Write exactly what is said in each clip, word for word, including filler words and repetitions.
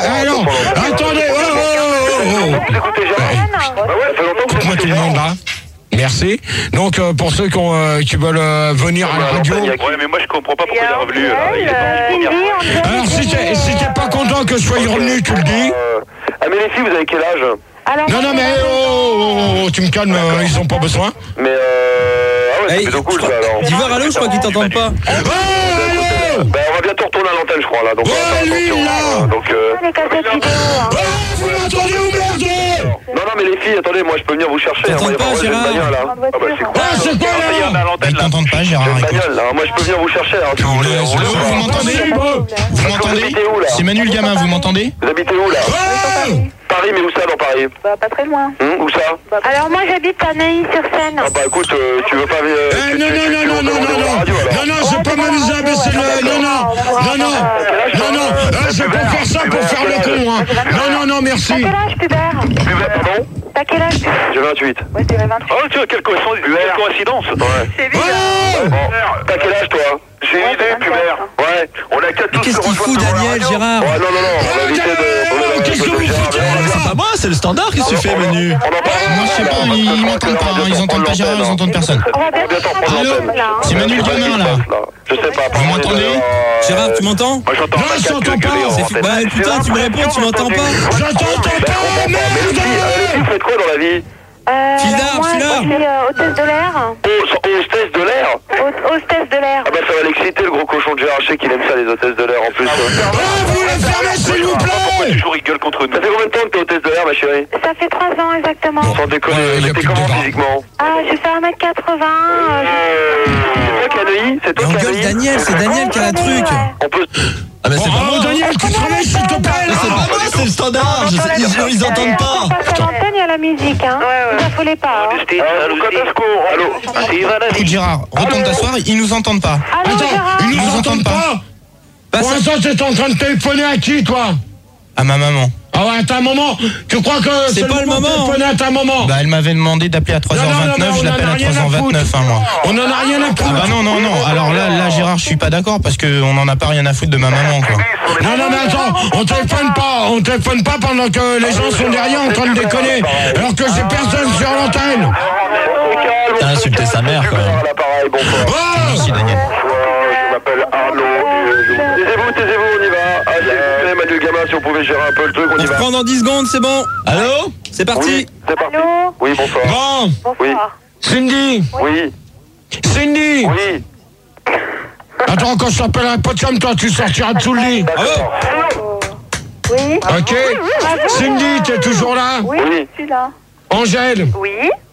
alors, attendez, oh, oh, oh, Vous écoutez Gérard? Ah ouais, ça fait longtemps que vous écoutez tout le monde là. Merci. Donc euh, pour ceux qui, ont, euh, qui veulent euh, venir à la radio. Ouais, mais moi je comprends pas pourquoi il est revenu là. Il est pas Alors si t'es si t'es pas content que je sois revenu, tu le dis. Ah mais les filles, vous avez quel âge? Non non mais oh, oh, oh, tu me calmes, euh, ils ont pas besoin. Mais euh... Ah ouais, c'est plutôt cool ça alors. Dis voir allô, je crois qu'ils t'entendent pas. Oh, allô. Ben on va bientôt retourner à l'antenne je crois là. Donc, ouais lui là. Donc euh... Les cassettes vidéo. Oh, vous m'entendez ou merde? Non non mais les filles, attendez, moi je peux venir vous chercher. T'entends pas, Gérard? Ah bah c'est cool. Ah c'est quoi là? Ils t'entendent pas, Gérard. J'ai une bagnole là, moi je peux venir vous chercher. Vous m'entendez? Vous m'entendez? C'est Manu le gamin, vous m'entendez? Vous habitez où là? Paris, mais où ça dans Paris? Bah pas très loin. Hum, où ça? Alors moi j'habite à Neuilly-sur-Seine. Ah bah écoute, euh, tu veux pas... Euh, Eh, tu, non, tu, non, tu, non, tu non, veux non, pas non, demander non, au radio, alors? non, non, c'est pas m'amuser à baisser le... Non, non, non, non, non, non, ah, je vais pas faire ça pour faire le con, hein. Non, non, non, merci. T'as quel âge, Pubert? Pubert, pardon? T'as quel âge? J'ai vingt-huit. Ouais, t'es vingt-huit. Oh, tu vois, quelle coïncidence, quelle coïncidence. Ouais. C'est bizarre. Oh, Bon, t'as quel âge, toi? J'ai une idée, Pubert. Ouais, on a qu'à tous Qu'est-ce se qu'il fout, rejoindre sur la Daniel, radio. Gérard? Ouais, non, non, non, on va éviter de... qu'est-ce que vous foutez là? C'est pas moi, c'est le standard, qu'est-ce que tu fais, Manu? On en parle. Moi je sais pas, ils, ils m'entendent pas, hein, ils entendent pas Gérard, ils entendent personne. On va bientôt prendre Allô? l'antenne, là. C'est Manu le gamin là. Je sais pas. Vous m'entendez? Gérard, tu m'entends? Moi j'entends Non, pas je quatre t'entends pas. gueuler en C'est- antenne. Bah putain, tu me réponds, tu m'entends pas? Je t'entends Ben, pas, on m'entend. Mais les filles, euh, les filles, vous faites quoi dans la vie? Euh, Filard, moi, filard. je suis euh, hôtesse de l'air. Hostesse hostesse de l'air? Hôte- Hostesse de l'air. Ah bah ça va l'exciter le gros cochon de Gérard, je sais qu'il aime ça les hôtesses de l'air en plus. Oh, vous la fermez s'il vous plaît. Toujours rigole contre nous. Ça fait combien de temps que t'es hôtesse de l'air ma chérie? Ça fait trois ans exactement. Sans déconner, Ouais, y a mais t'es plus de comment débat. physiquement? Ah, je fais un mètre quatre-vingts. C'est toi qui as Neuilly? C'est toi qui as Engueule Neuilly? Daniel, c'est Daniel qui a la truc. On peut... Ah bah Oh, c'est pas moi. Daniel, tu te réveilles s'il te plaît C'est là. pas moi, c'est le standard. Je sais- Ils, ils entendent pas. On passe à l'antenne, il y a la musique, hein. Ne vous affolez pas. Hein. Allô, Cotasco, allô? Écoute Gérard, retourne t'asseoir, ils nous entendent pas. Allô, Attends, Gérard? ils nous entendent pas. Bah, Pour ça- l'instant, t'es en train de téléphoner à qui, toi? À ma maman. Ah ouais, à ta maman. Tu crois que C'est pas le moment. de téléphoner à ta maman? Bah elle m'avait demandé d'appeler à trois heures Non, non, non, vingt-neuf, mais je on en l'appelle a à rien à trois heures vingt-neuf, foutre. hein, moi. On en a rien à foutre. Ah bah non, non, non, alors là, là Gérard, je suis pas d'accord parce qu'on en a pas rien à foutre de ma maman, quoi. Non, non, mais attends, on téléphone pas, on téléphone pas pendant que les gens sont derrière en train de déconner, alors que j'ai personne sur l'antenne. T'as insulté sa mère, quand même. À l'appareil, bonsoir. Oh Merci Daniel. Je m'appelle Arnaud. Taisez-vous, taisez-vous, on y va. Ah, s'il vous plaît, Manu le gamin, si on pouvait gérer un peu le truc, on On y va. reprend dans dix secondes, c'est bon. Allô? C'est parti. Oui, c'est parti. Allô? Oui, bonsoir. Bon, Bonsoir. Cindy, Oui, Cindy. oui. Attends, quand je t'appellerai pas comme toi, tu sortiras de sous le lit. D'accord. Oui? Ok? Cindy, t'es toujours là? Oui, Oui. je suis là. Angèle, Oui?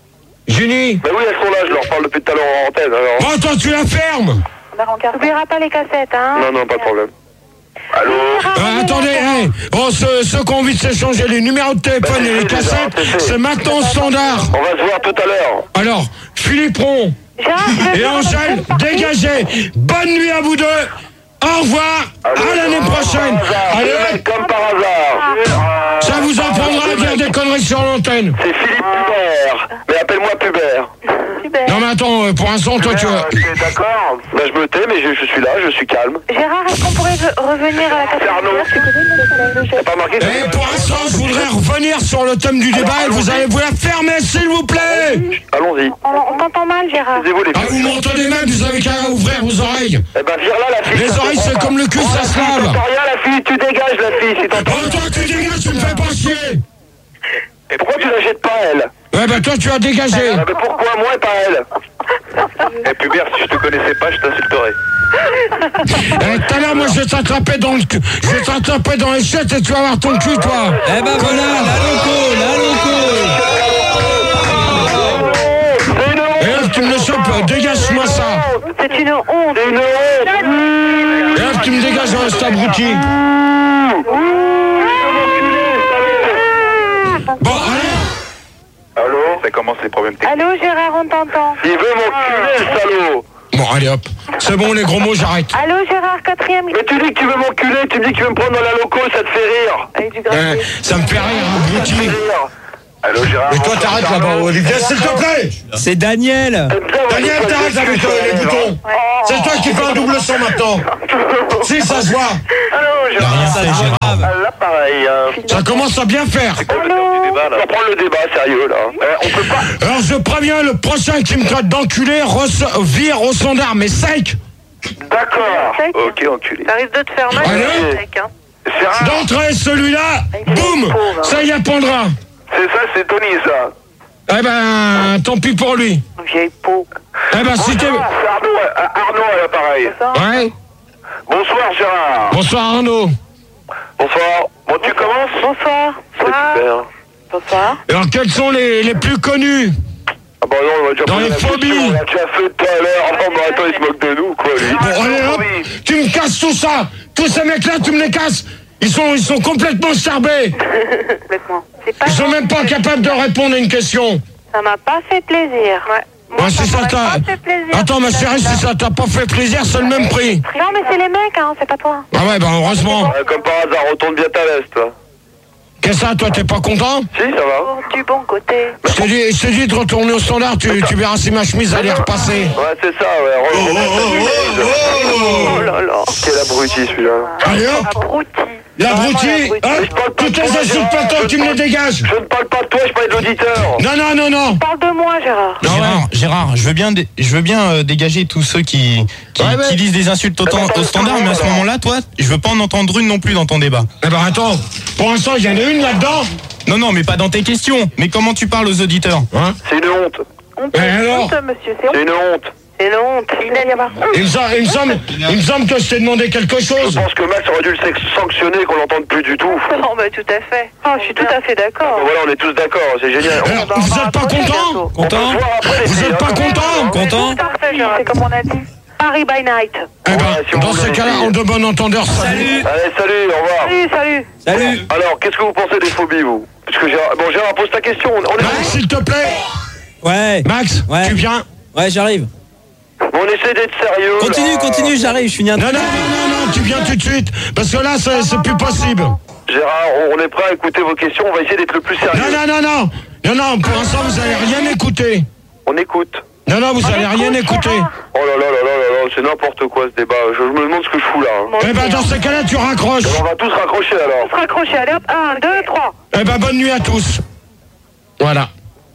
Julie. Ben oui, elles sont là, je leur parle depuis tout à l'heure en antenne. Alors. Bon, toi, tu la fermes. N'oubliera pas les cassettes, hein? Non, non, pas de problème. Allô? Euh, attendez, hey, bon, ceux, ceux qui ont envie de s'échanger les numéros de téléphone et les cassettes, c'est maintenant au standard. On va se voir tout à l'heure. Alors, Philippe Ron et Angèle, dégagez. Bonne nuit à vous deux. Au revoir. À l'année prochaine. Allez, Comme par hasard. ça vous apprendra à dire des conneries sur l'antenne. C'est Philippe Pubert. Mais appelle-moi Pubert. Super. Non, mais attends, euh, pour l'instant, toi, tu vois. D'accord. Ben je me tais, mais je, je suis là, je suis calme. Gérard, est-ce qu'on pourrait ve- revenir à la cassette? Arnaud. Tu connais le- T'as pas remarqué? Et pour l'instant, je voudrais revenir sur le thème du débat et vous allez vous la fermer, s'il vous plaît. Allons-y. On, on t'entend mal, Gérard. Taisez-vous les Ah, vous filles. m'entendez même, vous avez qu'à ouvrir vos oreilles. Eh ben vire là la fille. Les oreilles, c'est comme le cul, ça se lave. T'entends rien la fille, tu dégages la fille si t'entends. Oh, toi, tu dégages, tu me fais pas chier. Et pourquoi tu la jettes pas elle? Ouais, bah toi, tu as dégagé. Ah, mais pourquoi moi et pas elle? Eh Pubert, si je te connaissais pas, je t'insulterais. Eh, tout à l'heure, moi, je vais t'attraper dans le cul. Je vais t'attraper dans les chiottes et tu vas avoir ton cul, toi. Eh ben voilà, la loco, la loco. Et là, tu me le chopes, dégage-moi ça. C'est une honte. C'est une honte. Et là, tu me dégages, reste abruti. Bon, allez. Allô? Ça commence les problèmes techniques. Allô, Gérard, on t'entend. Il veut m'enculer le salaud. Bon, allez, hop. C'est bon, les gros mots, j'arrête. Allô, Gérard, quatrième. Mais tu dis que tu veux m'enculer, tu me dis que tu veux me prendre dans la loco, ça te fait rire. Avec du Eh, gravier. ça me fait rire, abruti. Rire. Allô Gérard? Et toi, t'arrêtes là-bas, Olivier, s'il te plaît. C'est Daniel. Daniel, t'arrêtes avec euh, les boutons. C'est toi qui fais un double son maintenant. Si, ça se voit. Allô T'as Gérard? rien fait Gérard. grave. Là, pareil. Euh... Ça commence à bien faire. Allô. On va prendre le débat sérieux, là. Euh, on peut pas... Alors, je préviens, le prochain qui me traite d'enculé reço- vire au standard, mais sec. D'accord. Ok, enculé. Ça risque de te faire mal. Allez. Sec, hein. C'est rare. D'entrée, celui-là, boum, ça y apprendra. C'est ça, c'est Tony, ça. Eh ben, tant pis pour lui. Vieille peau. Eh ben, si t'es... Bonsoir, c'est Arnaud, euh, Arnaud à l'appareil. Ouais. Bonsoir, Gérard. Bonsoir, Arnaud. Bonsoir. Bon, tu commences? Bonsoir. C'est super. Bonsoir. Alors, quels sont les, les plus connus? Ah bah non, on va déjà Dans poser les la question, phobies. on l'a déjà fait tout à l'heure. Oh, mais attends, il se moque de nous, quoi, lui. Bon, allez, hop, tu me casses tout ça. Tous ces mecs-là, tu me les casses. Ils sont, ils sont complètement charbés. Complètement. C'est pas Ils sont même pas capables de répondre à une question. Ça m'a pas fait plaisir. Ouais. Moi, Ouais, si ça m'aurait t'a... pas fait plaisir. Attends, ma chérie, si ça t'a pas fait plaisir, c'est le même prix. Non, mais c'est les mecs, hein, c'est pas toi. Ah ouais, bah heureusement. Ouais, comme par hasard, retourne bien ta veste, toi. Qu'est-ce que ça, toi, t'es pas content? Si, ça va. Oh, du bon côté. Je t'ai dit, je t'ai dit de retourner au standard, tu, tu verras si ma chemise allait repasser. Ouais, c'est ça, ouais. Re- remets ta chemise. Oh là là. Quel abruti, celui-là. Allez hop, Abruti. l'abruti, Vraiment, hop, Je parle pas de toutes les toi, insultes Gérard, plateau, je tu me les parle- dégages. Je ne parle pas de toi, je parle de l'auditeur. Non, non, non, non. Parle de moi, Gérard. Non, Gérard, ouais. Gérard, je veux bien, dé- je veux bien euh, dégager tous ceux qui, qui, Ouais, ouais. qui disent des insultes au, temps- au standard, mais à ce moment-là, toi, je veux pas en entendre une non plus dans ton débat. Eh ben attends, pour l'instant, il y en a une là-dedans. Non, non, mais pas dans tes questions. Mais comment tu parles aux auditeurs? Hein? C'est une honte. Honte, Et alors honte, monsieur, c'est C'est honte. une honte. C'est une honte. Il y a pas. Il me, semble, il, me semble, il me semble que je t'ai demandé quelque Je chose. pense que Max aurait dû le sex- sanctionner, qu'on l'entende plus du tout. Non, bah tout à fait. Oh, je suis tout à fait d'accord. Voilà, on est tous d'accord, c'est génial. Alors, vous êtes pas content? On peut se voir après, les Vous filles, êtes hein. pas content? Content? Parfait, Gérard, c'est comme on a dit. Paris by night. Eh Ouais, ben, si on dans veut ces les cas-là, filles. en de bon entendeur, salut. Allez, salut, au revoir. Salut, salut. Salut. Alors, qu'est-ce que vous pensez des phobies, vous? Parce que Gérard... Bon, Gérard, pose ta question. On est... Max, s'il te plaît. Ouais. Max, Ouais. tu viens? Ouais, j'arrive. On essaie d'être sérieux. Continue, là. continue, j'arrive. Je finis un Non, truc. non, non, non, non, tu viens tout de suite. Parce que là, c'est c'est plus possible. Gérard, on- on est prêt à écouter vos questions. On va essayer d'être le plus sérieux. Non, non, non, non. Non, non, pour l'instant, vous allez rien écouter. On écoute. Non, non, vous allez rien écouter. Oh là là là là là là, c'est n'importe quoi ce débat. Je me demande ce que je fous là. hein. Eh ben, dans ces cas-là, tu raccroches. On va tous raccrocher alors. On se raccroche, allez hop. Un, deux, trois. Eh ben, bonne nuit à tous. Voilà.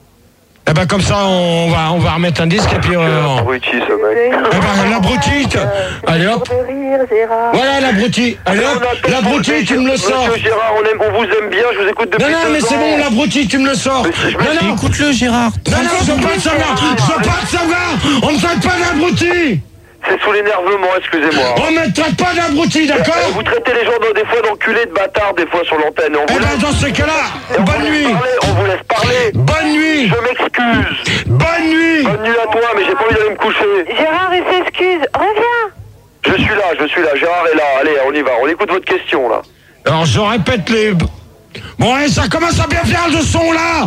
Eh ben, comme ça, on va, on va remettre un disque et puis... Euh, Abruti ce mec. eh ben, l'abruti, t- allez hop. De rire, Gérard. Voilà, l'abruti. Allez hop, l'abruti, tu me le sors. Monsieur Gérard, on, aime, on vous aime bien, je vous écoute depuis Non, non, mais deux c'est ans. bon, l'abruti, tu me le sors. Non, non, Écoute-le, Gérard. non, non, je veux pas le savoir. Je veux pas le savoir. On ne traite pas d'abruti. C'est sous l'énervement, excusez-moi. On ne traite pas d'abruti, d'accord? Vous traitez les gens des fois d'enculés, de bâtards, des fois sur l'antenne. On Eh vous ben, laisse, dans ces cas-là, on vous bonne laisse nuit. parler, on vous laisse parler. Bonne nuit. Je m'excuse. Bonne nuit. Bonne nuit à toi, mais j'ai pas envie d'aller me coucher. Gérard, il s'excuse. Reviens. Je suis là, je suis là. Gérard est là. Allez, on y va. On écoute votre question là. Alors, je répète les... Bon, allez, ça commence à bien faire le son, là.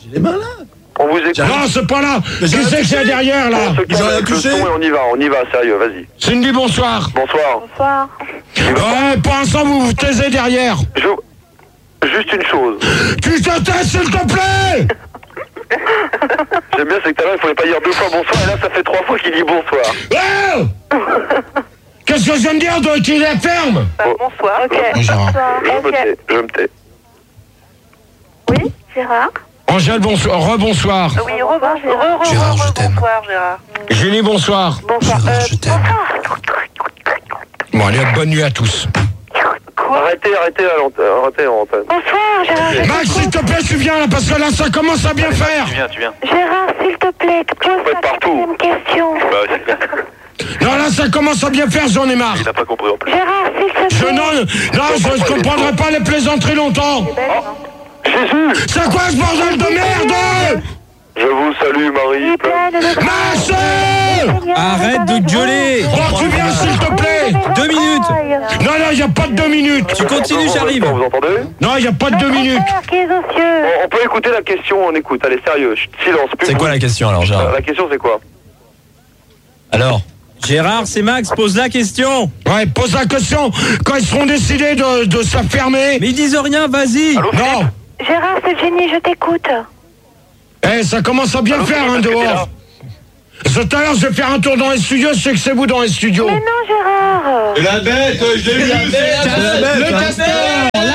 On vous écoute. Non, c'est pas là. Qui c'est que c'est derrière, là? On se calme avec le son et on y va, on y va, sérieux, vas-y. Cindy, bonsoir. Bonsoir. Bonsoir. Ouais, pour l'instant, vous vous taisez derrière. Je... Juste une chose. Tu te tais, s'il te plaît. J'aime bien, c'est que tout à l'heure, il fallait pas dire deux fois bonsoir, et là, ça fait trois fois qu'il dit bonsoir. Oh. Qu'est-ce que je viens de dire, toi, qu'il est ferme? Bah, bonsoir. Ok. Oui, Gérard. Je me Ok. tais, je me tais. Oui, Gérard. Angèle, bonsoir. Rebonsoir. Oui, revoir, Gérard. Gérard, je t'aime. Bonsoir, Gérard. Julie, bonsoir. Bonsoir. Gérard, Euh, je t'aime. Bon, allez, bonne nuit à tous. Arrêtez, arrêtez la lanterne, arrêtez la lanterne. Bonsoir, Gérard. Max, s'il te plaît, tu viens, là, parce que là, ça commence à bien faire. viens, tu viens. Gérard, s'il te plaît, pose peux la être partout. quatrième question. Bah, c'est bien. Non, là, ça commence à bien faire, j'en ai marre. Il n'a pas compris en plus. Gérard, s'il te Je plaît. non, non, je ne comprendrai pas les plaisanteries longtemps. Jésus, C'est quoi ce bordel de merde? je vous salue, Marie. Max! Arrête de gueuler. Bon, tu viens, s'il te plaît. Deux minutes. Non, non, il n'y a pas de deux minutes. Tu continues, j'arrive. Vous entendez? Non, il n'y a pas de deux minutes. Qui est aux cieux. On peut écouter la question, on écoute. Allez, sérieux, chut, silence. plus C'est de quoi la bruit. question alors, Euh, Gérard? La question, c'est quoi? Alors? Gérard, c'est Max, pose la question. Ouais, pose la question. Quand ils seront décidés de, de s'affermer. Mais ils disent rien, vas-y. Non. Gérard, c'est Jenny, je t'écoute. Eh, ça commence à bien faire, hein, dehors. Tout à l'heure, je vais faire un tour dans les studios. Je sais que c'est vous dans les studios. Mais non, Gérard. La bête, je l'ai vu. Le castor.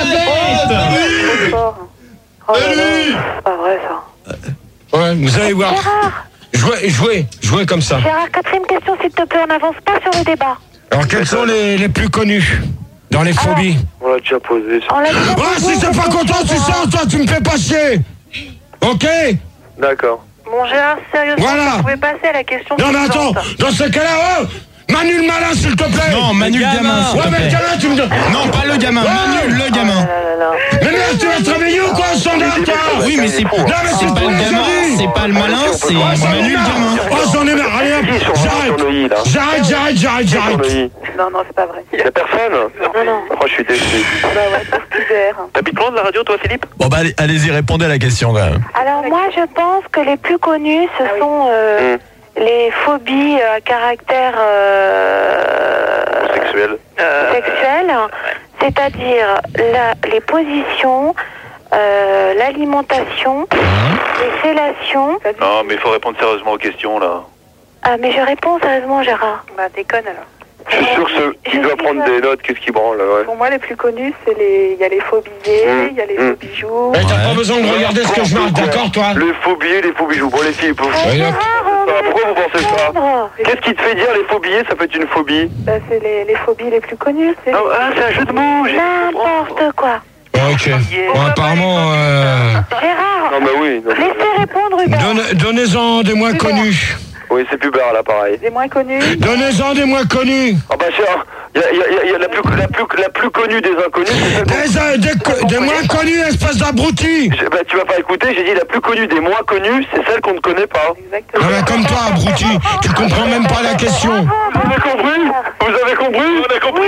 Oh là Et là, lui c'est pas vrai ça. Ouais, vous allez voir. Gérard, Jouez, jouez, jouez comme ça. Gérard, quatrième question s'il te plaît, on n'avance pas sur le débat. Alors, quels sont les, les plus connus dans les phobies? On l'a déjà posé. ça. On l'a déjà Ah, posé, si t'es cette pas content, tu question, sors, toi, tu me fais pas chier. Ok? D'accord. Bon Gérard, sérieusement, Voilà. vous pouvez passer à la question Non, mais attends, suivante. dans ce cas-là, oh, Manu le malin, s'il te plaît. Non, Manu le Le gamin, gamin. s'il Ouais, te mais le plaît. gamin, tu me donnes. Non, pas le gamin, Manu le gamin. Ah là là là. Mais merde, tu vas te réveiller ou quoi, standard, toi? Oui, mais c'est Non, mais c'est c'est pas toi, le gamin, Jérémy. c'est pas le malin, c'est Manu le gamin. Oh, j'en ai marre, allez hop, Qui sont j'arrête. sur Neuilly, là? J'arrête, j'arrête, j'arrête, Qui sont j'arrête. Neuilly? Non, non, c'est pas vrai. Y'a personne? Non, non. Oh, je suis déçu. Bah ouais, c'est bizarre. T'habites loin de la radio, toi, Philippe? Bon bah allez- allez-y, répondez à la question quand même. Alors moi, je pense que les plus connus, ce sont euh, Hum. les phobies à caractère euh, Sexuel. sexuel, c'est-à-dire la- les positions, euh, l'alimentation, les fellations. Non, mais il faut répondre sérieusement aux questions, là. Ah, mais je réponds sérieusement, Gérard. Bah, déconne alors. Je suis sûr que ce- Je il doit suis prendre là. des notes, qu'est-ce qu'il branle, là, ouais. Pour moi, les plus connus, c'est les. Il y a les faux billets, Mmh. il y a les Mmh. faux bijoux. Eh, t'as pas besoin de regarder ce que je marque, d'accord, toi? Les faux billets, les faux bijoux. Bon, les filles, pour... Ouais, hop. Pourquoi vous pensez ça? Comprendre. Qu'est-ce qui te fait dire les faux billets, ça peut être une phobie? Bah, c'est les, les phobies les plus connues. C'est Ah, ah, c'est un jeu de mots, j'ai... N'importe quoi. Ok. Bon, apparemment, euh, Gérard, Non, mais oui. non, mais- laissez répondre Hubert. donne- donnez-en des moins connus. Oui, c'est Pubert, là, pareil. les moins connus. Donnez-en des moins connus. Ah bah tiens, il y a, y a- y a- y a la, plus, la, plus, la plus connue des inconnus, c'est celle qu'on- Des, euh, des, co- des moins connus, espèce d'abruti. J'ai- Bah, tu vas pas écouter, j'ai dit la plus connue des moins connues, c'est celle qu'on ne connaît pas. Exactement. Ah bah, comme toi, abruti, tu comprends même pas la question. Vous avez compris? Vous avez compris? On a compris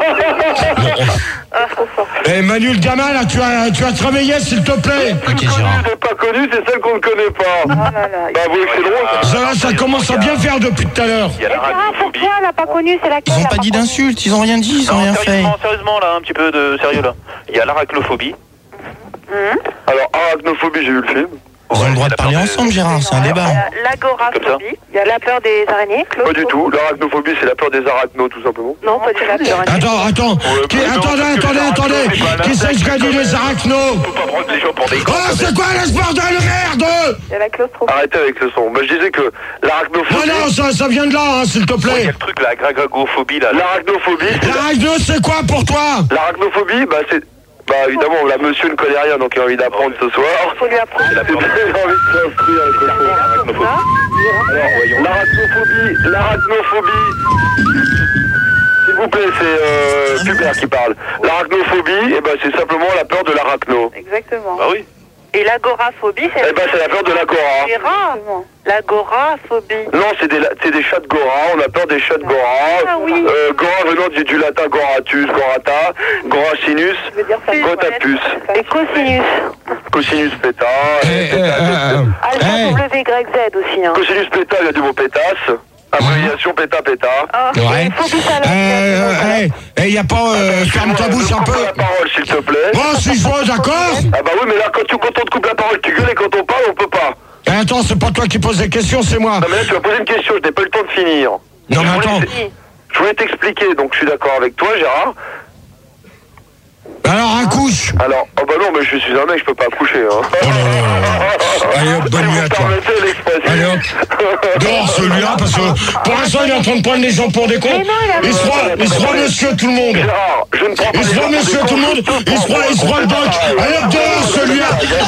Eh, Manu le gamin, là, tu vas, tu vas te réveiller, s'il te plaît. Ok, Connue Gérard. des pas connues, c'est celle qu'on ne connaît pas. Oh là là. Bah, vous voyez que c'est drôle, ça? Ça, là, ça commence à bien faire depuis tout à l'heure. Il y a Et Gérard, pour toi, elle n'a pas connu, c'est laquelle Ils ont la pas dit connue d'insultes, ils ont rien dit, ils ont rien fait. sérieusement, sérieusement, là, un petit peu de sérieux, là. Il y a l'arachnophobie. Alors, arachnophobie, j'ai vu le film. Ils ont le droit de parler ensemble, Gérard, c'est un débat. Il y a l'agoraphobie. Il y a la peur des araignées. Pas du tout. L'arachnophobie, c'est la peur des arachnos, tout simplement. Non, pas du tout. Attends, attends. Qui- mais non, attendez, parce que attendez, les attendez. arachnos, c'est pas un Qui c'est insecte, qui a dit quand les même. arachnos? Faut pas prendre les gens pour des cons. Oh, c'est quoi ce bordel de merde? Il y a la claustrophobie. Arrêtez avec ce son. Bah, je disais que l'arachnophobie... Non, non, ça, ça vient de là, hein, s'il te Ouais, il y a plaît. le truc, la gragophobie, là. L'arachnophobie, c'est la- L'arachno, c'est quoi pour toi? l'arachnophobie, bah, c'est... Bah, évidemment, la monsieur ne connaît rien, donc il a envie d'apprendre ce soir. Faut lui apprendre. Il a envie de s'instruire avec le son. Alors, voyons. L'arachnophobie, l'arachnophobie... S'il vous plaît, c'est euh, Pubert qui parle. L'arachnophobie, eh ben, c'est simplement la peur de l'arachno. Exactement. Bah oui. Et l'agoraphobie, c'est Eh ben, c'est la peur de l'agora. Gérard. L'agoraphobie. Non, c'est des, la- c'est des chats de Gora, on a peur des chats de Gora. Ah oui. Euh, Gora venant du, du latin Goratus, Gorata, Goracinus, Je veux dire, ça Gotapus, Et cosinus. Cosinus peta, Eh, et eh, péta- eh, Alpha eh. W Y Z aussi. Hein. Cosinus peta, il y a du mot pétasse, abréviation péta péta. Ouais. Et phobie à la- Euh, eh, il y a pas, euh, ferme ta bouche un peu. Coupe la parole, s'il te plaît. Bon, si je vois, d'accord. Ah bah oui, mais là, quand, tu, quand on te coupe la parole, tu gueules et quand on parle, on peut pas. Eh, attends, c'est pas toi qui poses des questions, c'est moi. Non mais là, tu m'as posé une question, je n'ai pas eu le temps de finir. Non, Je mais voulais attends. t- Je voulais t'expliquer, donc je suis d'accord avec toi, Gérard. Alors, un couche. Alors, oh bah non, mais je suis un mec, je peux pas accoucher, hein. Oh là là. Allez hop, bonne Si nuit vous à toi. permettez l'expression. Allez hop. Dehors celui-là, parce que pour l'instant, il est en train de prendre les gens pour des cons. Mais non, il a- Il se croit, il se croit monsieur tout le monde. Gérard, je ne prends pas Il se les croit gens monsieur pour des tout le cons, monde. je te Il se croit, il se croit le doc. Allez hop, dehors celui-là.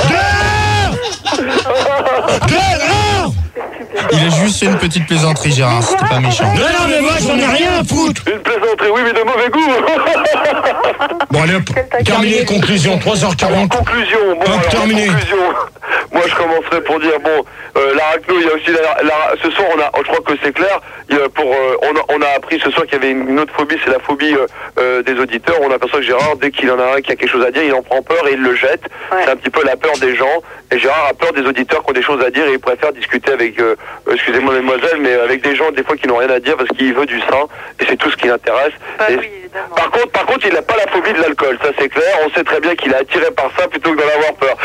Dehors. Dehors. Il a juste fait une petite plaisanterie, Gérard, c'était pas méchant. Non, non, mais moi, j'en ai rien à foutre. Une plaisanterie, oui, mais de mauvais goût. Bon, allez hop. Terminé, conclusion, trois heures quarante. Conclusion, bon, Hop, alors, terminé. conclusion. Moi, je commencerai pour dire, bon, euh, l'arachno, il y a aussi, la, la- ce soir, on a, je crois que c'est clair, il y a pour, euh, on, a, on a appris ce soir qu'il y avait une, une autre phobie, c'est la phobie euh, euh, des auditeurs. On aperçoit que Gérard, dès qu'il en a un qui a quelque chose à dire, il en prend peur et il le jette. Ouais. C'est un petit peu la peur des gens. Et Gérard a peur des auditeurs qui ont des choses à dire et il préfère discuter avec, euh, euh, excusez-moi, mademoiselle, mais avec des gens, des fois, qui n'ont rien à dire parce qu'il veut du sang et c'est tout ce qui l'intéresse. Bah Et- oui, évidemment. par contre, par contre, il n'a pas la phobie de l'alcool, ça c'est clair. On sait très bien qu'il est attiré par ça plutôt que d'en avoir peur.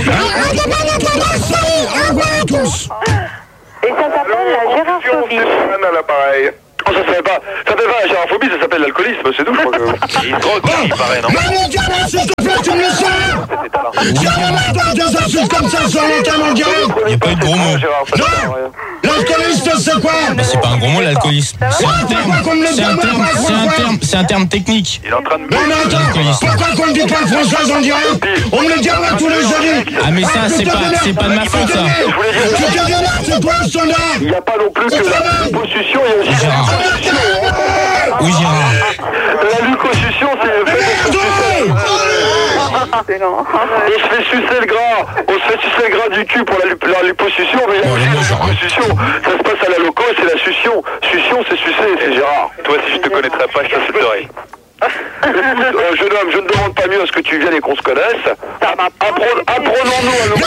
Au revoir à tous. Et ça s'appelle la gérophobie. À l'appareil. Oh, ça s'appelle pas, ça s'appelle pas la gérophobie, ça s'appelle l'alcoolisme, c'est tout, je crois que. Il se drogue, il paraît, non? Manu, gamin, s'il te plaît, tu me le sors. Des insultes comme ça sur l'antenne en direct. Il n'y a pas eu de gros mots. Non. L'alcooliste, c'est quoi? Bah, c'est pas un gros mot, l'alcoolisme. C'est un terme, c'est un terme, c'est un terme, c'est un terme technique. Il est en train de... Mais attends, pourquoi qu'on ne dit pas le François en direct? On me le dira tous les jeudis. Ah mais ça, c'est pas, c'est pas de ma faute, ça. Tu te dis, c'est quoi le standard? Il n'y a pas non plus que la liposuction, il y a aussi la Gérard. liposuction. Oui, Gérard. La liposuction, c'est le fait de se sucer. On se fait sucer le gras. On se fait sucer le gras du cul pour la, la liposuction, mais il y a aussi la liposuction. Ça se passe à la loco et c'est la succion. Succion, c'est sucer, c'est Gérard. Toi, si je te connaîtrais pas, je t'insulterais. Écoute, euh, jeune homme, je ne demande pas mieux à ce que tu viennes et qu'on se connaisse. Appre- Apprenons-nous à nous.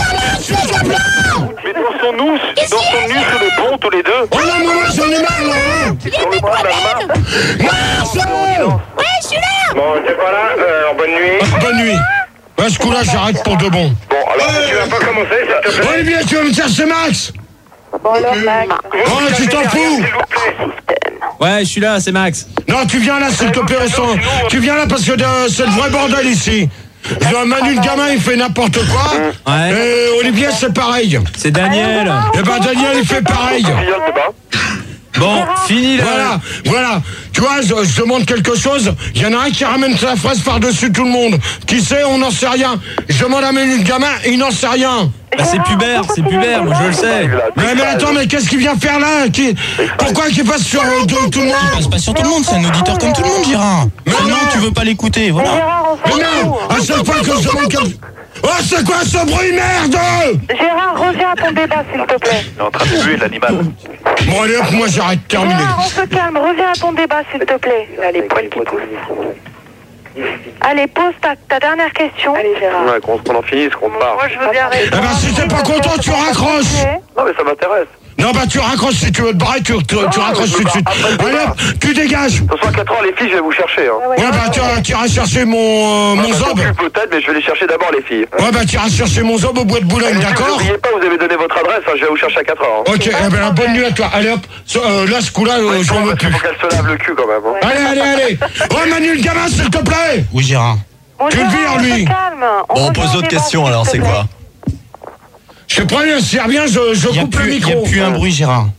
Mais dansons-nous, dansons-nous sur le pont tous les deux. Oh non, moi, j'en ai marre, là. Sur le pont de l'Allemagne. Ouais, je suis là. Bon, t'es pas là, euh, bonne nuit. Ah, bonne nuit. Ouais, ce coup-là, j'arrête pour de bon. Bon, alors tu vas pas commencer, s'il te plaît. Olivier, tu vas me chercher Max? Bon, alors, Max. Oh, tu t'en fous? S'il vous plaît. Ouais, je suis là, c'est Max. Non, tu viens là, s'il te plaît, au son. Tu viens là parce que euh, c'est le vrai bordel ici. Manu, le gamin, il fait n'importe quoi. Ouais. Et Olivier, c'est pareil. C'est Daniel. Et ben, Daniel, il fait pareil. Filleul, c'est pas. Bon, fini là. Voilà, voilà. Tu vois, je, je demande quelque chose. Il y en a un qui ramène sa fraise par-dessus tout le monde. Qui sait, on n'en sait rien. Je demande à Manu, le gamin, il n'en sait rien. Bah, c'est Pubert, c'est Pubert, moi je le sais. Mais, mais attends, mais qu'est-ce qu'il vient faire là? qui, Pourquoi qu'il passe sur euh, de- tout le Il monde? passe pas sur tout le monde, c'est un auditeur comme tout le monde, Gérard. Mais Sinon, non. tu veux pas l'écouter, voilà. Gérard, on Mais s'en non, fout. à chaque fois que je demande quelque... Oh, c'est quoi ce bruit, merde? Gérard, reviens à ton débat, s'il te plaît. Il est en train de tuer l'animal. Bon, allez hop, moi j'arrête, terminé. Gérard, on se calme. Reviens à ton débat, s'il te plaît. Il a les poils qui poussent. Allez, pose ta, ta dernière question. Allez, Gérard. Ouais, qu'on qu'on en finisse, qu'on part. Moi, je veux bien Eh répondre. ben, si t'es pas content, tu raccroches. Non, mais ça m'intéresse. Non, bah, tu raccroches si tu veux te barrer, tu, tu, tu raccroches tout de suite. Allez hop, tu dégages. Ce soir, quatre heures, les filles, je vais vous chercher. Hein. Ouais, bah, tu, tu iras chercher mon, euh, mon Ah, bah, zob. non plus, peut-être, mais je vais les chercher d'abord, les filles. Ouais, bah, tu iras chercher mon zob au bois de Boulogne, Allez, d'accord? N'oubliez pas, vous avez donné votre adresse, hein, je vais vous chercher à quatre heures. Hein. Ok, eh ben, bonne nuit à toi. Allez hop, so- euh, là, ce coup-là, euh, j'en veux plus. Il faut qu'elle se lave le cul, quand même. Hein. Allez, allez, allez. Oh, Manu, le gamin, s'il te plaît. Oui, Gérard. Bon, Tu le Gérard, vires, on lui. se calme. Bon, on revient pose au d'autres débat, questions s'il alors, te c'est plaît. quoi? Je sais pas, si rien, je, je Il y a coupe le plus, il y micro. a plus un bruit, Gérard.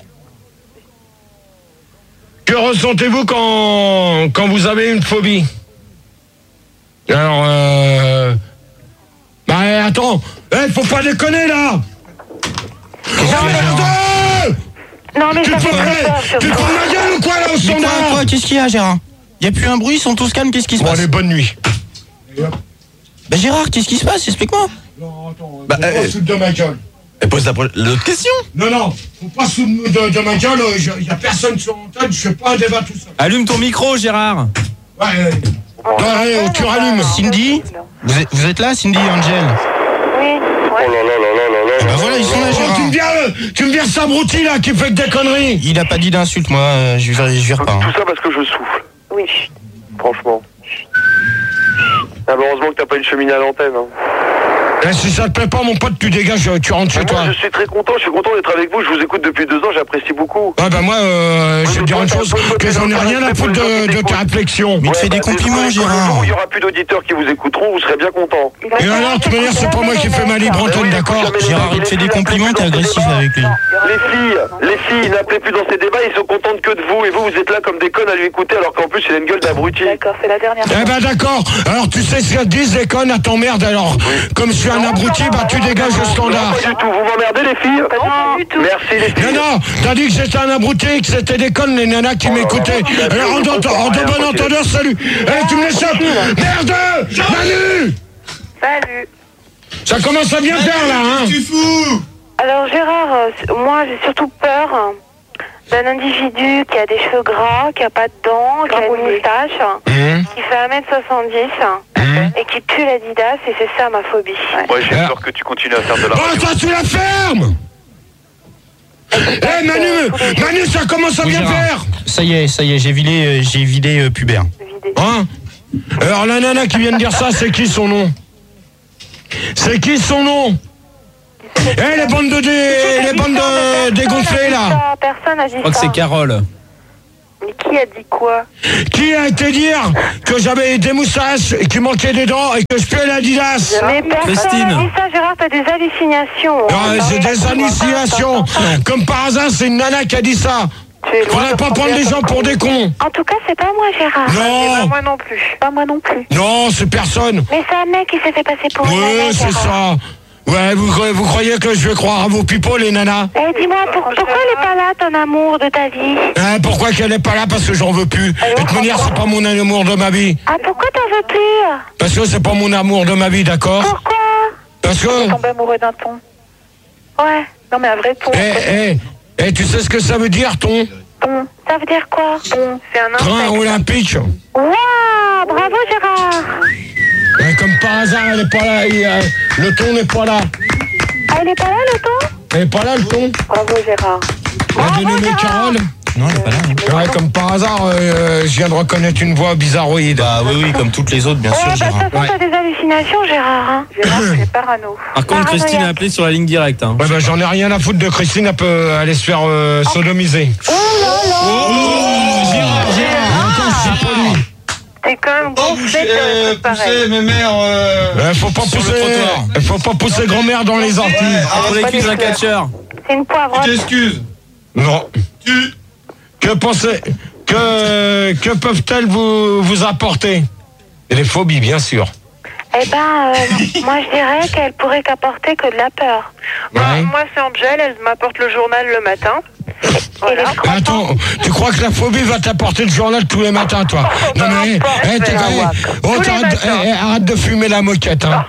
Que ressentez-vous quand, quand vous avez une phobie? Alors, euh... Bah, attends. Eh, faut pas déconner, là. Oh, merde. Non, mais Tu ça te fait fous très peur, tu te surtout. fous de ma gueule ou quoi, là, au Mais quoi, standard? quoi, qu'est-ce qu'il y a, Gérard? Il y a plus un bruit, ils sont tous calmes, qu'est-ce qui se Bon, passe? allez, bonne nuit. Bah, Gérard, qu'est-ce qui se passe? Explique-moi. Non, attends, Bah, faut pas euh, se foutre de ma gueule. Et pose la pro- l'autre question. Non, non, faut pas se foutre de, de ma gueule, il y a personne sur l'antenne, je fais pas un débat tout seul. Allume ton micro, Gérard. Ouais, ouais. Non, allez, tu rallumes. Cindy, vous êtes, vous êtes là, Cindy et Angel? Oui, Oh ouais. là là là là là là. Bah voilà, ils sont là, Oh, tu Gérard. me viens, euh, tu me viens s'abruti, là, qui fait que des conneries. Il a pas dit d'insulte, moi, euh, je vire, je vire pas. hein. Tout ça parce que je souffle, Oui. franchement. Ah, bah, heureusement que t'as pas une cheminée à l'antenne. Hein. Eh, si ça te plaît pas, mon pote, tu dégages, tu rentres chez Ah, toi. moi, je suis très content, je suis content d'être avec vous, je vous écoute depuis deux ans, j'apprécie beaucoup. Ouais, bah moi, euh, je vais te dire une chose, que j'en ai rien à foutre de, de tes réflexions. Mais il te fait des bah, compliments, désolé, quand le jour Gérard. où il y aura plus d'auditeurs qui vous écouteront, vous serez bien content. Et alors, de toute manière, c'est pas moi qui fais ma libre antenne, d'accord? Gérard, il te fait des compliments, t'es agressif avec lui. Les filles, les filles, n'appelez plus dans ces débats, ils sont contentes que de vous, et vous, vous êtes là comme des connes à lui écouter, alors qu'en plus, il a une gueule d'abruti. D'accord, c'est la dernière Eh ben d'accord, alors tu sais ce qu'elles disent les connes à t'emmerde, alors comme je suis un abruti, bah tu dégages le Non, standard. pas du tout, vous m'emmerdez les filles. Pas du tout. Merci les filles. Non, non, t'as dit que j'étais un abruti, que c'était des connes, les nanas qui m'écoutaient. Alors en, de- en de bon entendeur, salut. Eh, tu me l'échappes. Merde, Manu. Salut. Ça commence à bien faire là, hein. Tu fous? Alors Gérard, euh, c- moi j'ai surtout peur d'un individu qui a des cheveux gras, qui a pas de dents, qui a une moustache, Hum, qui fait un mètre soixante-dix hum. et qui pue l'Adidas et c'est ça ma phobie. Moi, j'ai Ah. peur que tu continues à faire de la Bon, radio. toi tu la fermes. Eh Manu, Manu, ça commence à Oui, bien Gérard. faire. Ça y est, ça y est, j'ai vidé, euh, j'ai vidé euh, Pubert. Hein? Alors la nana qui vient de dire ça, c'est qui son nom? C'est qui son nom? Eh les bandes de dé... les bandes de dégonflées là. Personne a dit Je crois que ça. c'est Carole. Mais qui a dit quoi? Qui a été dire que j'avais des moustaches et qu'il manquait des dents et que je puais l'Adidas? Mais personne Christine. n'a dit ça, Gérard, t'as des hallucinations. Ah, j'ai des hallucinations. Comme par hasard, c'est une nana qui a dit ça. Faudrait pas prendre les gens pour des cons. En tout cas, c'est pas moi, Gérard. Non. Moi non plus. Pas moi non plus. Non, c'est personne. Mais c'est un mec qui s'est fait passer pour une Ouais, nana, c'est Gérard. ça. Ouais, vous, cro- vous croyez que je vais croire à vos pipeaux, les nanas? Eh, dis-moi, pour- pourquoi elle est pas là, ton amour de ta vie? Hein, pourquoi qu'elle est pas là? Parce que j'en veux plus. De toute manière, c'est pas mon amour de ma vie. Ah, pourquoi t'en veux plus? Parce que c'est pas mon amour de ma vie, d'accord? Pourquoi? Parce que... Tomber amoureux d'un ton. Ouais, Non, mais un vrai ton. Eh, eh, eh, tu sais ce que ça veut dire, ton bon. Ça veut dire quoi? Ton. C'est un train insecte. olympique? Waouh, bravo, Gérard. Eh, comme par hasard, elle est pas là. il, euh, le ton n'est pas là. Ah, il est pas là, le ton? Elle est pas là, le ton. Bravo, Gérard. Elle a donné mes Carole. Non, elle est pas là. hein. Ouais, comme par hasard, euh, je viens de reconnaître une voix bizarroïde. Bah oui, oui, comme toutes les autres, bien Ouais, sûr, bah, de Gérard. toute façon, Ouais. t'as des hallucinations, Gérard. Hein. Gérard, c'est parano. Par contre, Christine a appelé sur la ligne directe. Hein. Ouais, bah, j'en ai rien à foutre de Christine, elle peut aller se faire euh, sodomiser. Oh là là. Oh, Gérard, Attends, c'est pas lui. T'es quand même gonflé de trucs pareils. mes mères. Euh, faut pas Sur le pousser, trottoir. faut pas pousser grand-mère dans les orties. Pour les culs d'un catcheur. C'est une poivrotte. t'excuses. Non. Que pensez, que, que peuvent-elles vous, vous apporter? Et les phobies, bien sûr. Eh ben, euh, moi, je dirais qu'elle pourrait qu'apporter que de la peur. Moi, Ouais. moi, c'est Angel, elle m'apporte le journal le matin. Voilà. Attends, tu crois que la phobie va t'apporter le journal tous les matins, toi? Non mais, eh, t'es quand même- oh, Tous les t'arrêtes- matins. eh, eh, arrête de fumer la moquette, hein.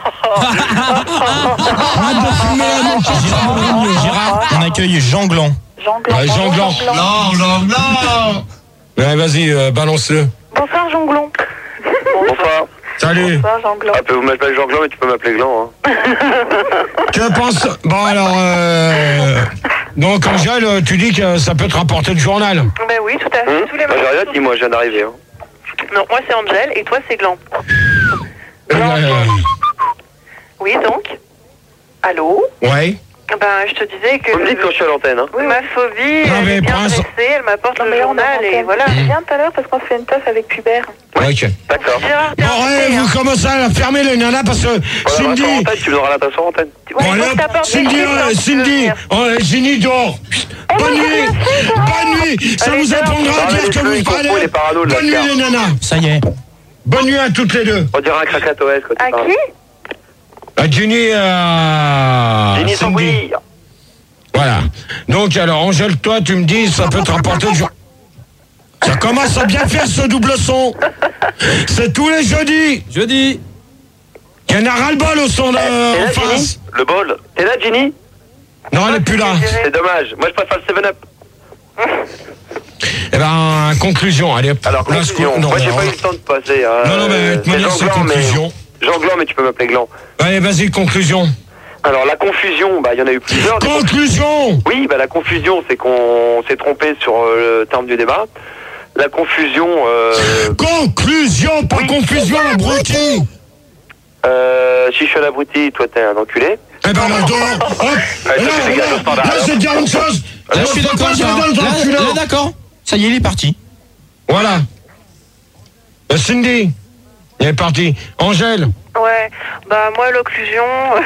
Arrête de fumer la moquette. Gérard, on accueille Jean Gland. Jean Blanc. Ouais, Jean Blanc. Non, non, non. Ouais, vas-y, euh, balance-le. Bonsoir, Jonglon. Bonsoir. Salut. Bonsoir, Jean Blanc. Ah, tu peux m'appeler Jean Gland, mais tu peux m'appeler Gland. Hein. Que penses... Bon, alors, euh... donc, Angèle, tu dis que ça peut te rapporter le journal. Ben oui, tout à fait. Hum Tous les Moi, j'ai rien matins. dit, moi, je viens d'arriver. Hein. Non, moi, c'est Angel et toi, c'est Gland. Euh, Oui, donc. Allô? ouais. Ben, je te disais que Vous me dites quand je suis à l'antenne. Hein. ma phobie, Non, elle mais est bien Prince- dressée, elle m'apporte le journal et voilà. Mmh. Viens tout à l'heure parce qu'on fait une teuf avec Pubert. Ok. D'accord. Gérard, t'es Bon, invité, allez, hein. vous commencez à fermer les nanas parce que Voilà, Cindy... sur antenne, tu me donneras la tasse sur antenne. Ouais, Bon, il allez, faut que hop, t'apportes des Cindy, chips, euh, hein, si tu veux Cindy, venir. oh, Ginny dehors. Bonne nuit, bonne nuit. Ça Allez, vous dehors. apprendra à Non, dire mais que les vous feux, parlez. il est parano, le Bonne nuit Lascar. les nanas. Ça y est. Bonne nuit à toutes les deux. On dirait un Krakatoès quand tu À parles. qui? À Ginny, à Ginny sans Cindy. bouillir. Voilà. Donc alors, Angèle, toi, tu me dis, ça peut te rapporter le jour. Ça commence à bien faire ce double son. C'est tous les jeudis. Jeudi. Il y en a ras-le-bol au son de, T'es en là, face. Ginny? Le bol. T'es là, Ginny? Non, elle n'est plus là. C'est dommage. Moi, je préfère le seven up. Eh ben, conclusion, allez hop. Alors, Là, conclusion. ce qu'on- non, Moi, j'ai non, pas eu le temps de passer. Hein. Non, non, mais de toute C'est manière, Jean c'est Gland, mais- conclusion. Jean Gland, mais tu peux m'appeler Gland. Allez, vas-y, conclusion. Alors, la confusion, bah, il y en a eu plusieurs. Des Conclusion. Oui, bah, la confusion, c'est qu'on s'est trompé sur euh, le terme du débat. La confusion, euh, Conclusion, pas Oui. confusion, abruti. euh, si je suis un abruti, toi t'es un enculé. Eh ben, là, dehors. Hop. Allez, Là, ça, c'est gage au là, standard. là, c'est dire une chose. Là, je suis Faut d'accord, pas Gérard. se donner dans le Là, culot. là, d'accord. Ça y est, il est parti. Voilà. Euh, Cindy, il est parti. Angèle, Ouais, bah moi, l'occlusion.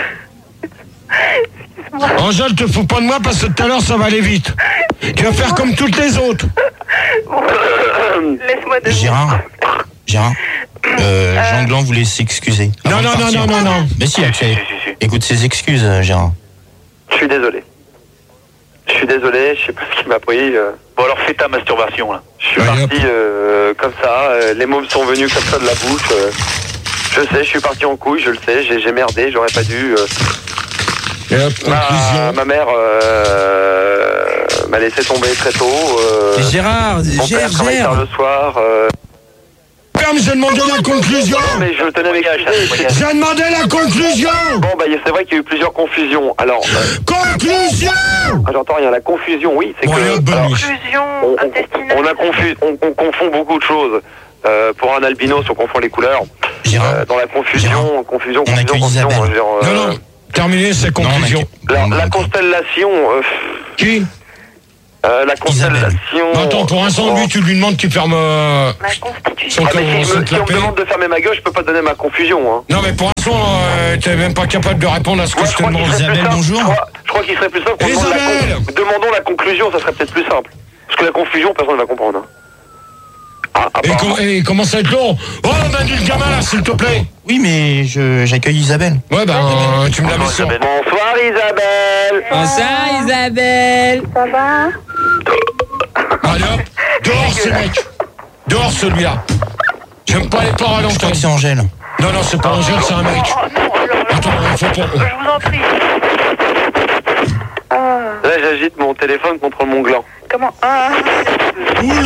Angèle, te fous pas de moi parce que tout à l'heure ça va aller vite. Tu vas faire comme toutes les autres. Laisse-moi de Gérard. Gérard. Euh, Jean Gland voulait s'excuser. Non, avant de non, non, partir. non, non, non. Mais si, actuellement. Si, si, si. Écoute ses excuses, euh, Gérard. Je suis désolé. Je suis désolé, je sais pas ce qui m'a pris. euh. Bon, alors fais ta masturbation là. Je suis Allez, parti euh, comme ça, euh, les mots me sont venus comme ça de la bouche. euh. Je sais, je suis parti en couille, je le sais, j'ai j'ai merdé, j'aurais pas dû. euh. Et hop, Ma, conclusion. ma mère euh, m'a laissé tomber très tôt. euh. Mais Gérard, Mon gère, père travaille tard gère. le soir. euh. Ferme, j'ai demandé la conclusion. Non, mais je tenais à m'excuser. J'ai demandé la conclusion. Bon, bah, c'est vrai qu'il y a eu plusieurs confusions. Alors, euh, Conclusion. ah, j'entends rien. La confusion, oui, c'est Bon, allez, hop, que. bonne alors, nuit. Occlusion on, on- intestinale. on a confu- on, on confond beaucoup de choses. Euh, pour un albinos, on confond les couleurs. Gérard. Euh, dans la confusion, Gérard. confusion, On confusion, accueille confusion. Isabelle. genre, euh, Non, non. Terminé, c'est Non, on conclusion. accueille- La, Non, la non, constellation, euh, Qui Euh, la constellation... Attends, pour l'instant, lui, tu lui demandes qu'il ferme... Euh, Ma constitution. son, Ah, mais si, son me, si on me clapet. demande de fermer ma gueule, je peux pas donner ma confusion. Hein. Non, mais pour l'instant, euh, t'es même pas capable de répondre à ce que Moi, je te crois qu'il demande. serait plus Isabelle, simple. bonjour. Je crois, je crois qu'il serait plus simple qu'on demande la Isabelle con- demandons la conclusion, ça serait peut-être plus simple. Parce que la confusion, personne ne va comprendre. Hein. Ah, Et, apparemment. com- et comment ça va être long? Oh, Manu le gamin, là, s'il te plaît. Oui, mais je j'accueille Isabelle. Ouais, ben, euh, tu me l'as mis sur... Bonsoir Isabelle. Bonsoir Isabelle. Ça va? Allez hop, dehors ce mec. Dehors celui-là. J'aime pas les paroles à Je crois l'antenne. que c'est Angèle. Non, non, c'est pas Angèle, c'est un mec. Oh non, alors, Attends, il faut pas... je vous en prie. Ah, Là, j'agite mon téléphone contre mon gland. comment? Ah, Ouh là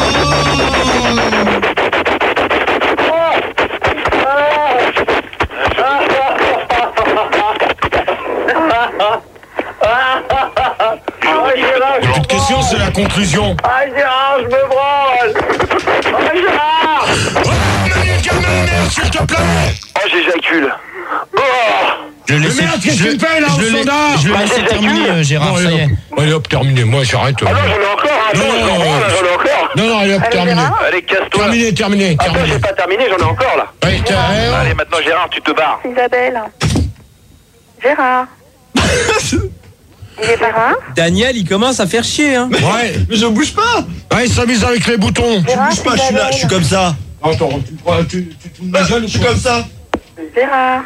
Toute question, c'est la conclusion. Ah Gérard, je me branle. Ah Gérard. Oh, Manu le gamin, merde, s'il te plaît. Oh, j'éjacule. Oh. Je le Mais laissais, merde, qu'est-ce je que le- tu fais, là, je au le lai- standard? je le Bah, laissais j'éjacule. terminer, euh, Gérard, Bon, ça y allez, est. hop. Allez hop, terminé. Moi, j'arrête. Ah non, j'en ai encore. Attends, Non, je me branle, là, j'en ai encore. Non, non, allez hop, Allez, terminé. Gérard. Allez, casse-toi. Terminé, terminé, Attends, terminé. j'ai pas terminé, j'en ai encore là. Allez, t'as- eh, oh. Allez, maintenant Gérard, tu te barres. Isabelle. Gérard. Il est pas là? Daniel, il commence à faire chier, hein. Ouais. Mais je bouge pas. Ouais, il s'amuse avec les boutons. Gérard, Je bouge pas, je suis là, je suis comme ça. Attends, tu crois, tu, tu, tu me gueules ou Je suis quoi? comme ça. Gérard.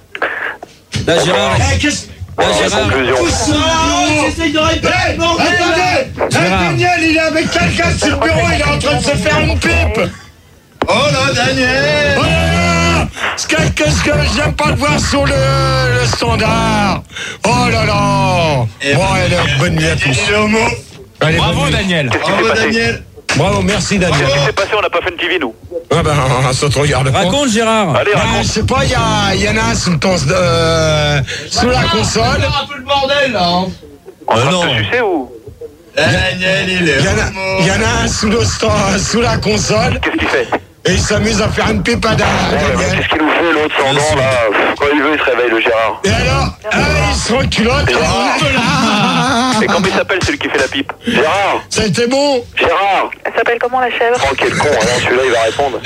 Là, Gérard. Eh, qu'est-ce... Là, La Gérard. conclusion. J'essaye de répéter. Hey, attendez! Gérard. Hey, Daniel, il est avec quelqu'un sur le bureau, il est en train de se faire une pipe! Oh là, Daniel. Oh là là! Qu'est-ce que j'aime pas le voir sur le, le standard! Oh là là! Bon, allez, bonne nuit à tous. Allez, Bravo, bonne nuit. Daniel. Qu'est-ce qui s'est Bravo, passé Daniel. Bravo, merci Daniel. Qu'est-ce qui s'est passé? On n'a pas fait une T V, nous. Ah ben, ça te regarde pas. Raconte, Gérard. Allez, Ah, je raconte. sais pas, il y, a- il y en a sous, le temps, euh, sous la console. un peu le bordel là. Hein. En train non. de te sucer ou? Daniel, il est. Il y en a, il y en a un sous, le stand- sous la console Qu'est-ce qu'il fait? et il s'amuse à faire une pipe à Ouais, mais Daniel. Qu'est-ce qu'il nous fait, l'autre sans dents, là? Quand il veut, il se réveille, le Gérard. Et alors, ah, il se reculotte. Et comment il s'appelle, celui qui fait la pipe? Gérard. Ça a été bon. Gérard. Elle s'appelle comment la chèvre? Oh, quel con, alors celui-là, il va répondre.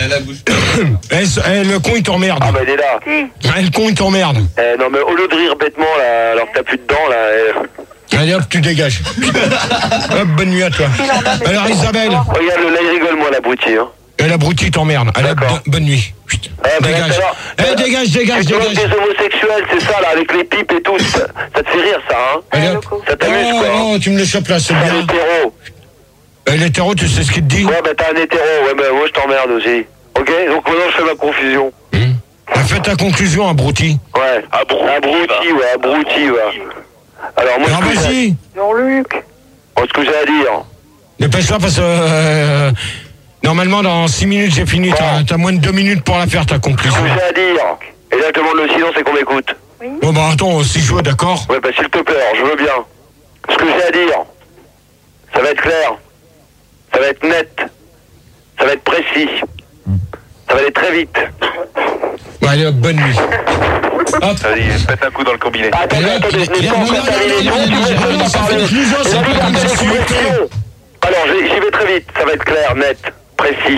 Eh, ce- eh, le con, il t'emmerde. Ah, bah, il est là. Si. Eh, le con, il t'emmerde. Eh, non, mais au lieu de rire bêtement, là, alors que t'as plus de dents, là. eh. Allez hop, tu dégages. Hop, bonne nuit à toi. Alors Isabelle, Regarde, là, il rigole, moi, l'abruti, hein. eh, l'abruti t'emmerde. Allez hop, D'accord. bo- bonne nuit. Chut. Eh, ben, Dégage. là, ça va. Eh, dégage, dégage, Tu te moques dégage. des homosexuels, c'est ça, là, avec les pipes et tout. Ça, ça te fait rire, ça, hein? Allez Ah, hop. loco. Ça t'amuse, Oh, quoi. hein. oh, tu me l'échappes là, c'est T'es un bien. hétéro. Eh, l'hétéro, tu sais ce qu'il te dit? Ouais, bah, t'es un hétéro. Ouais, bah, moi, je t'emmerde aussi. Ok? Donc, maintenant, je fais ma confusion. Hum. Ah, fais ta conclusion, abruti. Ouais. Abruti, ouais, abruti, ouais. Alors, moi, Alors ce que j'ai- vas-y, Jean-Luc. bon, ce que j'ai à dire. dépêche-toi parce que euh, normalement dans six minutes j'ai fini. T'as, t'as moins de deux minutes pour la faire ta Ce conclusion. que j'ai à dire. Et là, je demande le silence et qu'on m'écoute. Bon bah attends, si je veux, d'accord. Ouais, bah, s'il te plaît, alors, je veux bien. Ce que j'ai à dire, ça va être clair. Ça va être net. Ça va être précis. Ça va aller très vite. Bon, allez hop, bonne nuit. Hop. Vas-y, pète un coup dans le combiné. Et Attendez, là, attendez, je il- n'ai pas non, encore non, terminé. non, non, Non, non, tu non, me non, laisses non, pas sa parler. conclusion, c'est Je pas vais comme garder ça, les s'il vous plaît. questions. Alors, j'y j'y vais très vite. Ça va être clair, net, précis.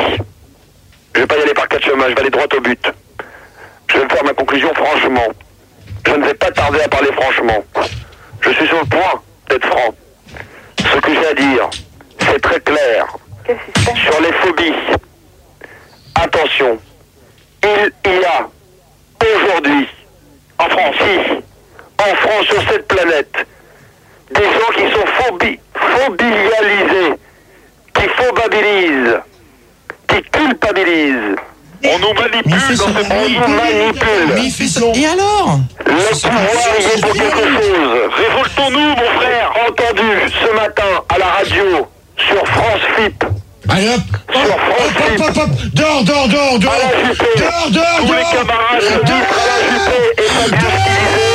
Je vais pas y aller par quatre chemins, je vais aller droit au but. Je vais faire ma conclusion franchement. Je ne vais pas tarder à parler franchement. Je suis sur le point d'être franc. Ce que j'ai à dire, c'est très clair. Qu'est-ce qui se passe? Sur les phobies, attention, il y a aujourd'hui, en France, ici, en France, sur cette planète, des gens qui sont phobi- phobialisés, qui phobabilisent, qui culpabilisent. On nous manipule Mais il fait dans ça. ce pays. On nous manipule. Mais il fait ça. Et alors? Le pouvoir y est pour quelque chose. Révoltons-nous, mon frère. Entendu ce matin à la radio sur France F I P. Allez hop. Sur Hop, France hop, F I P. hop, hop. Dehors, dehors, dehors, dehors. À la Juppé. Dehors, dehors, Tous les dehors. camarades me disent que la Juppé est pas bien utilisée.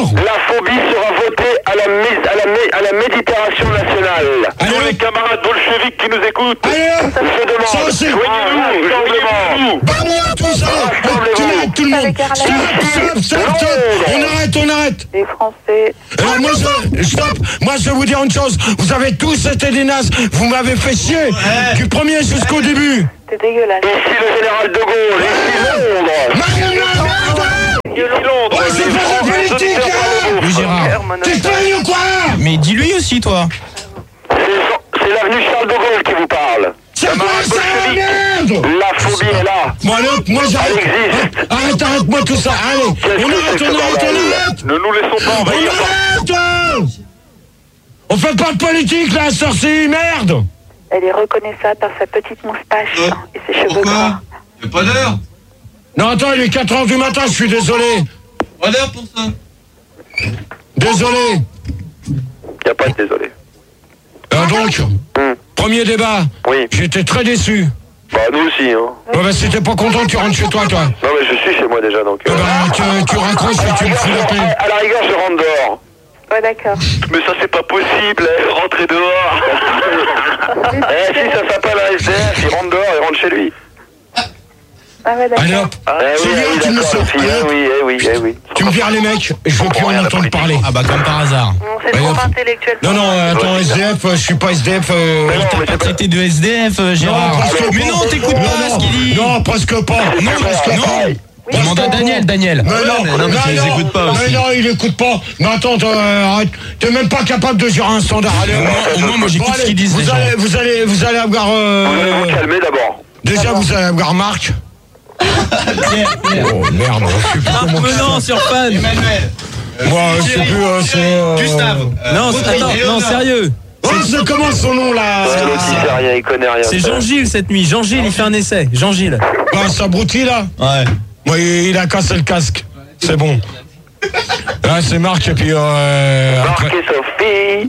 Alors La phobie sera votée à la, mé- à la, mé- à la méditation nationale. Allez, Tous les hop. camarades bolcheviques qui nous écoutent, Allez, hop. je demande, Ça aussi. joignez-nous, joignez-nous. Barre-moi tous, allez. Tu m'arrêtes tout le monde. Stop, stop, stop, stop. On arrête, on arrête. Les Français. Alors moi je, stop, moi je vais vous dire une chose, vous avez tous été des nazes, vous m'avez fait chier, du premier jusqu'au début. C'est dégueulasse. Ici le général de Gaulle, ici Londres. Marianne, merde. Ici Londres, Oh, c'est les pas Français, la politique, auditeurs hein. par le Oui, groupe. Gérard. T'es fini ou quoi? Mais dis-lui aussi, toi. C'est c'est l'avenue Charles de Gaulle qui vous parle. C'est quoi Camarades ça, bolcheviques, merde? la phobie est là. Bon allez hop, moi j'arrête. Elle existe. Arrête, arrête-moi tout ça, allez. Qu'est-ce On que arrête, c'est que on ce arrête, bordel? on arrête. Ne nous laissons pas On envahir par... arrête. On fait pas de politique là, sorcier, merde. Elle est reconnaissable par sa petite moustache Euh, et ses cheveux gras. Y'a pas d'heure. Non attends, il est quatre heures du matin, je suis désolé. Pas d'heure pour ça. Désolé. Y a pas de désolé. Euh, donc, Hmm. premier débat. Oui. J'étais très déçu. Bah nous aussi, hein. Ouais, bah si t'es pas content, tu rentres chez toi, toi. Non mais je suis chez moi déjà donc... Eh euh, ben, tu, tu raccroches et tu me fous la paix. À la rigueur, je rentre dehors. Ouais, d'accord. Mais ça, c'est pas possible, hein, rentrer dehors. Eh, si ça s'appelle un S D F, il rentre dehors, il rentre chez lui. Ah ouais, d'accord. Allez hop, Eh oui, c'est eh bien, oui, tu me d'accord, sors. aussi, Allez, eh hop. oui, eh oui, eh oui. Tu me vires les mecs, et je veux plus en entendre parler. Ah bah comme par hasard. Non, c'est Allez, trop hop. intellectuel. Non, non, euh, attends, S D F, euh, je suis pas S D F. euh, Mais non, T'as mais pas c'est pas... traité de S D F, euh, Gérard. presque Mais pas. non, t'écoutes Non, pas ce qu'il dit. Non, presque pas. Non, presque non. pas. Demande à Daniel, Daniel. Mais non, non, mais tu les écoutes pas mais aussi. non, il écoute pas. Mais attends, euh, arrête. T'es même pas capable de gérer un standard. Allez, Au moins, au moins, moi j'écoute bon, ce allez, qu'ils disent, les vous gens. allez, vous allez, vous allez avoir. euh, Vous allez vous calmer d'abord. déjà, vous allez avoir Marc. Oh merde, je sais plus Marc comment. Menant sur Fun. Emmanuel. Moi, je sais plus. euh, c'est. euh, Gustave. euh, Non, Rodrigue, attends, non, Léonard. sérieux. Oh, c'est comment son nom là? Ouais, l'autre, il sait rien, il connaît rien. C'est Jean-Gilles cette nuit. Jean-Gilles, il fait un essai. Jean-Gilles. Bah, ça abruti là. Ouais. Moi, il a cassé le casque. C'est bon. Là, c'est Marc et puis. Euh, Marc après- et Sophie.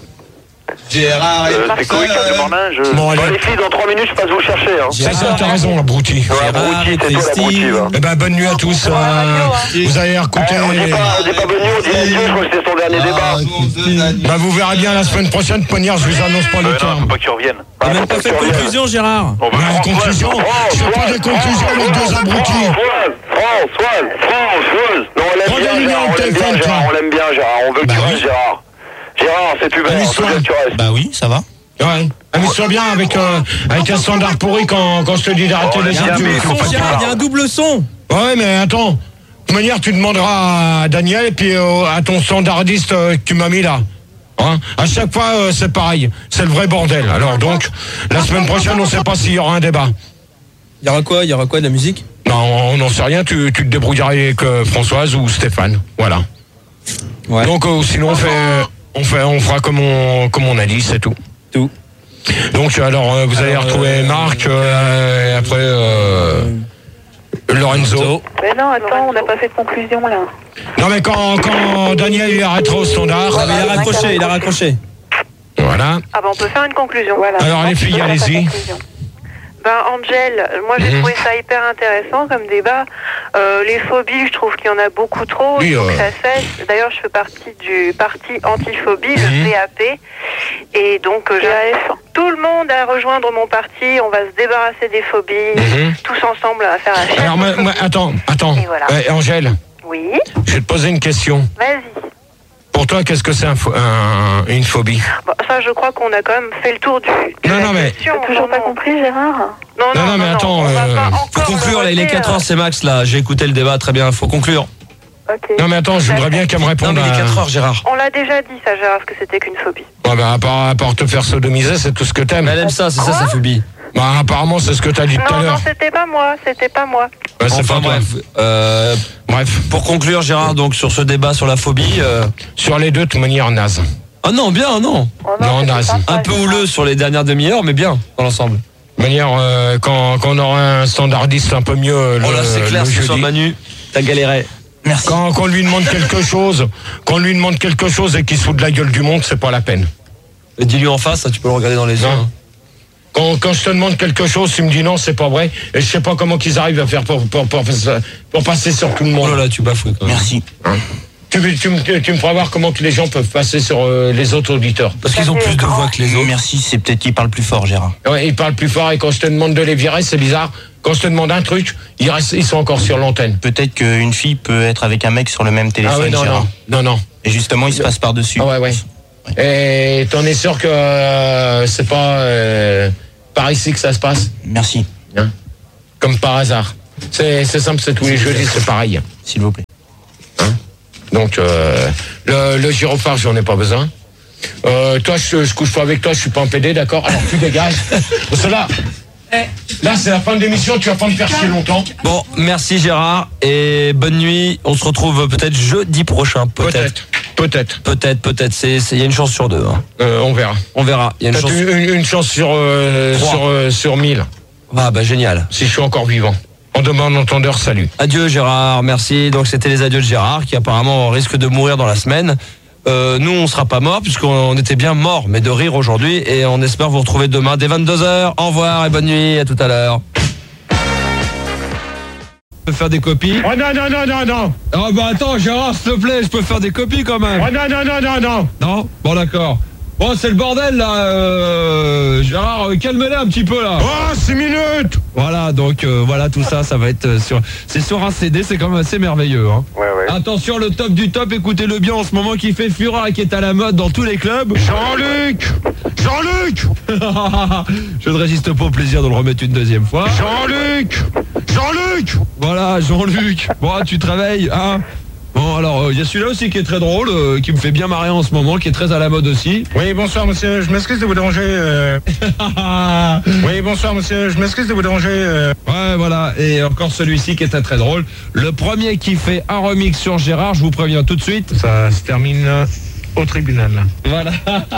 Gérard et Euh, c'est quoi, Marcel. le Mornin, je... Bon, allez. Bon, les filles, dans trois minutes, je passe vous chercher. Hein. C'est ça, t'as raison, abruti. Ouais, Gérard abruti, et c'est toi l'abruti, Christine. va. Eh ben, bonne nuit à tous. euh, vous allez écouter. Eh, on dit pas, on dit pas bonne nuit, on dit adieu, je crois que c'était son dernier débat. Ah, Gonzague, Daniel. Bah, vous verrez bien la semaine prochaine. De manière, je vous annonce pas le Euh, non, terme. faut pas que tu reviennes. T'as Ah, même faut pas que fait tu de reviennes. conclusion, Gérard. On veut Ouais, François, conclusion. François, Je fais pas des conclusions avec deux abrutis. Françoise, Françoise, Françoise. Non, on l'aime bien, Prenez le Gérard, numéro on de l'aime bien, téléphone, Gérard, toi. on l'aime bien, Gérard. On veut que Bah tu oui. restes, Gérard. Gérard, c'est plus vert, Amuse-toi. on veut que tu restes. Bah oui, ça va. Ouais. Amuse-toi bien avec, euh, avec un standard pourri quand, quand je te dis d'arrêter Oh, les il y a gens. un tu- double tu son, fais pas Gérard, ça. il y a un double son. Ouais, mais attends. De toute manière, tu demanderas à Daniel et puis euh, à ton standardiste euh, que tu m'as mis là. Hein, à chaque fois, euh, c'est pareil. C'est le vrai bordel. Alors donc, la semaine prochaine, on sait pas s'il y aura un débat. Il y aura quoi Il y aura quoi de la musique? Non, on n'en sait rien. Tu, tu te débrouilleras avec euh, Françoise ou Stéphane. Voilà. Ouais. Donc, euh, sinon, on fait, on fait, on fera comme on, comme on a dit, c'est tout. Tout. Donc, alors, euh, vous allez Alors, retrouver euh, Marc euh, et après euh, Lorenzo. Mais non, attends, on n'a pas fait de conclusion là. Non, mais quand, quand Daniel il arrêtera au standard. Ah, mais il a raccroché, il a raccroché. Voilà. Ah bah on peut faire une conclusion. Voilà. Alors, les filles, On n'a pas allez-y. de conclusion. Ben Angel, moi j'ai Mhm. trouvé ça hyper intéressant comme débat. Euh, les phobies, je trouve qu'il y en a beaucoup trop. Oui, Il faut euh. que ça cesse. D'ailleurs, je fais partie du parti antiphobie, Mhm. le P A P. Et donc, euh, j'invite tout le monde à rejoindre mon parti. On va se débarrasser des phobies, Mhm. tous ensemble à faire la chasse. Alors, moi, moi, attends, attends. Et voilà. Ouais, Angèle, Oui, je vais te poser une question. vas-y. Pour toi, qu'est-ce que c'est un pho- un- une phobie? Bon, ça, je crois qu'on a quand même fait le tour du. de Non, la non, mais- question. T'as toujours Non, pas non. compris, Gérard? Non, non, Non, non, mais attends, on va euh, pas Faut encore conclure, là, il est voter, quatre euh, heures, c'est Max, là. J'ai écouté le débat, très bien. Faut conclure. Ok. Non, mais attends, je voudrais bien qu'elle me Non, réponde. mais il est à- quatre heures, Gérard. On l'a déjà dit, ça, Gérard, que c'était qu'une phobie. Ouais, bah, à part, à part te faire sodomiser, c'est tout ce que t'aimes. Mais elle aime ça, c'est ça, sa phobie. Bah, apparemment, c'est ce que t'as dit tout à Non, non, l'heure. c'était pas moi, c'était pas moi. Ouais, c'est Enfin, pas toi. bref. Euh, Bref, pour conclure, Gérard, donc, sur ce débat sur la phobie. euh, sur les deux, de toute manière, naze. Ah non, bien, non. Oh Non, c'était naze. sympa, Un peu Gérard. houleux sur les dernières demi-heures, mais bien, dans l'ensemble. De toute manière, euh, quand, quand on aura un standardiste un peu mieux euh, le, Oh là, c'est clair, le ce soir, jeudi, Manu, t'as galéré. Merci. quand, quand on lui demande quelque chose, quand on lui demande quelque chose et qu'il se fout de la gueule du monde, c'est pas la peine. Et dis-lui en face, ça, tu peux le regarder dans les yeux. Non. hein. Quand, quand je te demande quelque chose, tu me dis non, c'est pas vrai, et je sais pas comment qu'ils arrivent à faire pour, pour, pour, pour, pour passer sur tout le Oh monde. là là, tu bafoues quand même. Merci. Hein. tu, tu, me- tu me feras voir comment que les gens peuvent passer sur euh, les autres auditeurs. Parce qu'ils ont plus de voix que les autres. Merci, c'est peut-être qu'ils parlent plus fort, Gérard. Ouais, ils parlent plus fort et quand je te demande de les virer, c'est bizarre. Quand je te demande un truc, ils, restent, ils sont encore sur l'antenne. Peut-être qu'une fille peut être avec un mec sur le même téléphone, Ah ouais, non, Gérard. non, non, non. Et justement, il se passe par-dessus. Ah ouais, ouais. Et t'en es sûr que euh, c'est pas euh, par ici que ça se passe? Merci. Hein? Comme par hasard. C'est, c'est simple, c'est tous les jeudis, c'est pareil. S'il vous plaît. Hein? Donc, euh, le, le gyrophare, j'en ai pas besoin. Euh, toi, je, je couche pas avec toi, je suis pas un P D, d'accord? Alors, tu dégages. Parce que là, là, c'est la fin de l'émission, tu vas pas me faire chier longtemps. Bon, merci Gérard et bonne nuit. On se retrouve peut-être jeudi prochain, peut-être. Peut-être. Peut-être, peut-être. C'est, c'est, il y a une chance sur deux. Hein. Euh, on verra. On verra. Il y a une Peut-être chance. une, une chance sur, euh, Trois. sur, euh, sur mille. Ah bah génial. Si je suis encore vivant. On demande entendeur, salut. Adieu Gérard, merci. Donc c'était les adieux de Gérard qui apparemment risque de mourir dans la semaine. Euh, nous on sera pas morts puisqu'on était bien morts, mais de rire aujourd'hui et on espère vous retrouver demain dès vingt-deux heures. Au revoir et bonne nuit, à tout à l'heure. Je peux faire des copies. Oh non, non, non, non, non. Oh bah attends Gérard, s'il te plaît, je peux faire des copies quand même. Oh non, non, non, non, non. Non? Bon d'accord. Bon c'est le bordel là, euh, Gérard, calme-les un petit peu là. Oh, six minutes. Voilà, donc euh, voilà tout ça, ça va être euh, sur, c'est sur un C D, c'est quand même assez merveilleux. Hein. Ouais, ouais. Attention, le top du top, écoutez-le bien en ce moment qui fait fureur et qui est à la mode dans tous les clubs. Jean-Luc. Jean-Luc. Je ne résiste pas au plaisir de le remettre une deuxième fois. Jean-Luc. Jean-Luc. Voilà, Jean-Luc. Bon, tu te réveilles, hein. Bon, alors, il euh, y a celui-là aussi qui est très drôle, euh, qui me fait bien marrer en ce moment, qui est très à la mode aussi. Oui, bonsoir, monsieur. Je m'excuse de vous déranger. euh. Oui, bonsoir, monsieur. Je m'excuse de vous déranger. euh. Ouais, voilà. Et encore celui-ci qui est très très drôle. Le premier qui fait un remix sur Gérard, je vous préviens tout de suite. Ça se termine euh, au tribunal. Voilà.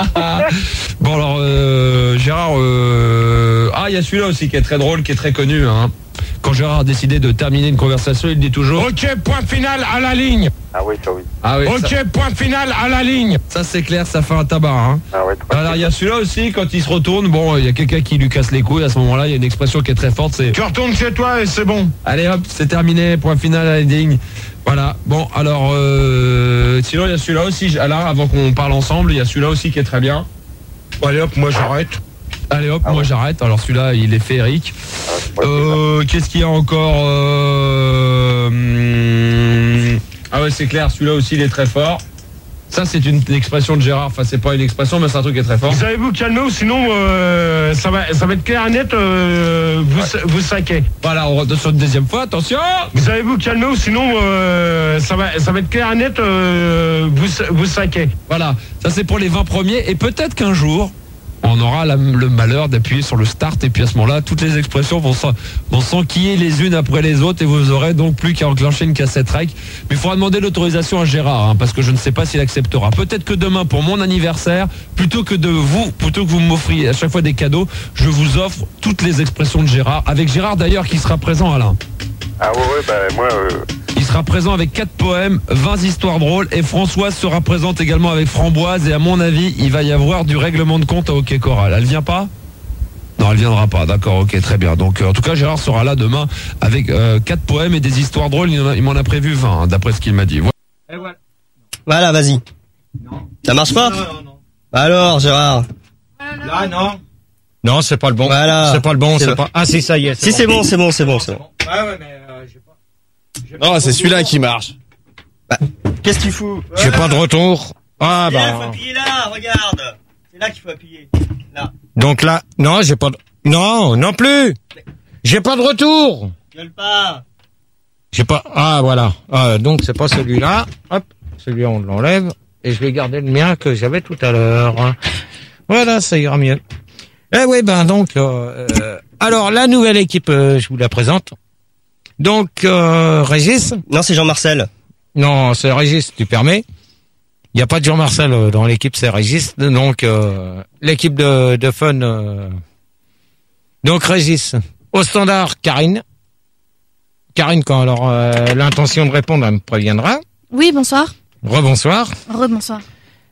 Bon, alors, euh, Gérard... Euh... Ah, il y a celui-là aussi qui est très drôle, qui est très connu, hein. Quand Gérard a décidé de terminer une conversation, il dit toujours... Ok, point final à la ligne. Ah oui, ça oui. Ah oui, Ok, ça, point final à la ligne. ça c'est clair, ça fait un tabac, hein. Ah ouais, très Alors il y a celui-là aussi, quand il se retourne, bon, il y a quelqu'un qui lui casse les couilles, à ce moment-là, il y a une expression qui est très forte, c'est... Tu retournes chez toi et c'est bon. Allez hop, c'est terminé, point final à la ligne. Voilà, bon, alors, euh, sinon il y a celui-là aussi, alors avant qu'on parle ensemble, il y a celui-là aussi qui est très bien. Bon, allez hop, moi j'arrête. Allez hop, Ah moi ouais. j'arrête, alors celui-là il est féerique. Ouais, Euh, qu'est-ce qu'il y a encore euh, hum, Ah ouais, c'est clair, celui-là aussi il est très fort. Ça c'est une, une expression de Gérard, enfin c'est pas une expression mais c'est un truc qui est très fort. Vous allez vous calmer ou sinon euh, ça, va, ça va être clair et net, euh, vous, vous saquez. Voilà, on rentre sur une deuxième fois, attention. Vous allez vous calmer ou sinon euh, ça, va, ça va être clair et net, euh, vous, vous saquez. Voilà, ça c'est pour les vingt premiers et peut-être qu'un jour on aura la- le malheur d'appuyer sur le start et puis à ce moment-là toutes les expressions vont, s'en- vont s'enquiller les unes après les autres et vous aurez donc plus qu'à enclencher une cassette rec. Mais il faudra demander l'autorisation à Gérard hein, parce que je ne sais pas s'il acceptera. Peut-être que demain pour mon anniversaire, plutôt que de vous, plutôt que vous m'offriez à chaque fois des cadeaux, je vous offre toutes les expressions de Gérard, avec Gérard d'ailleurs qui sera présent Alain. Ah ouais, ouais, bah moi... Euh... Il sera présent avec quatre poèmes, vingt histoires drôles et Françoise sera présente également avec Framboise et à mon avis, il va y avoir du règlement de compte à Hockey Choral. Elle vient pas ? Non, elle viendra pas. D'accord, ok, très bien. Donc, euh, en tout cas, Gérard sera là demain avec euh, quatre poèmes et des histoires drôles. Il, en a- il m'en a prévu vingt, hein, d'après ce qu'il m'a dit. Voilà. Voilà, vas-y. Ça marche pas? Non, non, non. Alors, Gérard. Là, non. Non, c'est pas le bon. Voilà. C'est pas le bon, C'est c'est bon. pas. Ah si, ça y est. Si, c'est bon, c'est bon, c'est bon, c'est bon. Ouais, ouais, mais euh, j'ai pas. j'ai pas Non, trop c'est de celui-là retour. qui marche. Qu'est-ce que tu fous? J'ai pas de retour. Ah Viens, faut bah. appuyer là, regarde. C'est là qu'il faut appuyer. Là. Donc là, non, j'ai pas de. Non, non plus. J'ai pas de retour. Gueule pas. J'ai pas. Ah voilà. Ah, donc c'est pas celui-là. Hop, celui-là on l'enlève et je vais garder le mien que j'avais tout à l'heure. Voilà, ça ira mieux. Eh oui, ben donc. Euh, euh, alors la nouvelle équipe, euh, je vous la présente. Donc euh, Régis. Non, c'est Jean-Marcel. Non, c'est Régis, tu permets. Il n'y a pas de Jean-Marcel euh, dans l'équipe, c'est Régis. Donc euh, l'équipe de, de fun. Euh, donc Régis. Au standard, Karine. Karine, quand elle aura euh, l'intention de répondre, elle me préviendra. Oui, bonsoir. Rebonsoir. Rebonsoir.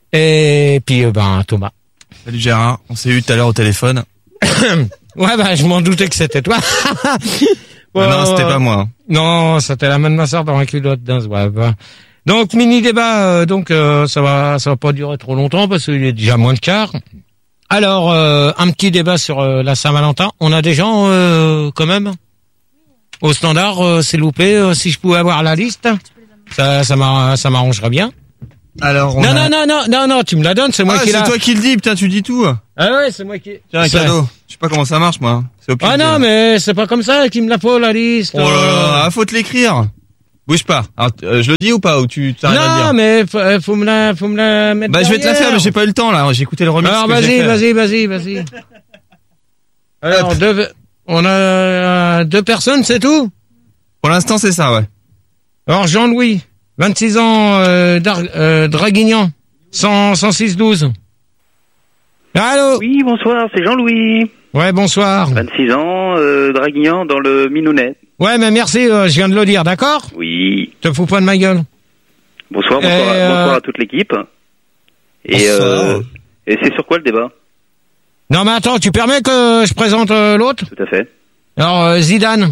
Et puis, euh, ben, Thomas. Salut Gérard, on s'est eu tout à l'heure au téléphone. Ouais, ben, je m'en doutais que c'était toi. Ah non, c'était pas moi. Non, c'était la main de ma soeur dans la culotte d'un ouais, ben. Donc mini débat, euh, donc euh, ça va, ça va pas durer trop longtemps parce qu'il est déjà moins de quart. Alors euh, un petit débat sur euh, la Saint-Valentin. On a des gens euh, quand même au standard, euh, s'il vous plaît, euh, si je pouvais avoir la liste, ça, ça m'a, ça m'arrangerait bien. Alors, on non, a... non, non, non, non, non, tu me la donnes, c'est moi ah, qui la... c'est toi qui le dis, putain, tu dis tout. Ah ouais, c'est moi qui... Tiens, un cadeau. Je sais pas comment ça marche, moi. C'est au pire. Ah non, mais c'est pas comme ça qu'il me la faut, la liste. Oh là là, faut te l'écrire. Bouge pas. Alors, euh, je le dis ou pas, ou tu t'arrives à le dire? Non, mais faut, euh, faut me la, faut me la mettre Bah, je vais te la faire, mais j'ai pas eu le temps, là. J'ai écouté le remix. Alors, que vas-y, j'ai fait. vas-y, vas-y, vas-y. Alors, deux, on a euh, deux personnes, c'est tout? Pour l'instant, c'est ça, ouais. Alors, Jean-Louis, vingt-six ans, euh, euh, Draguignan, cent, cent six douze. Allô? Oui, bonsoir, c'est Jean-Louis. Ouais, bonsoir. vingt-six ans, euh, Draguignan, dans le Minounet. Ouais, mais merci, euh, je viens de le dire, d'accord? Oui. Te fous pas de ma gueule. Bonsoir, bonsoir, Et, euh... bonsoir à toute l'équipe. Et, euh, et c'est sur quoi le débat? Non, mais attends, tu permets que je présente euh, l'autre? Tout à fait. Alors, euh, Zidane.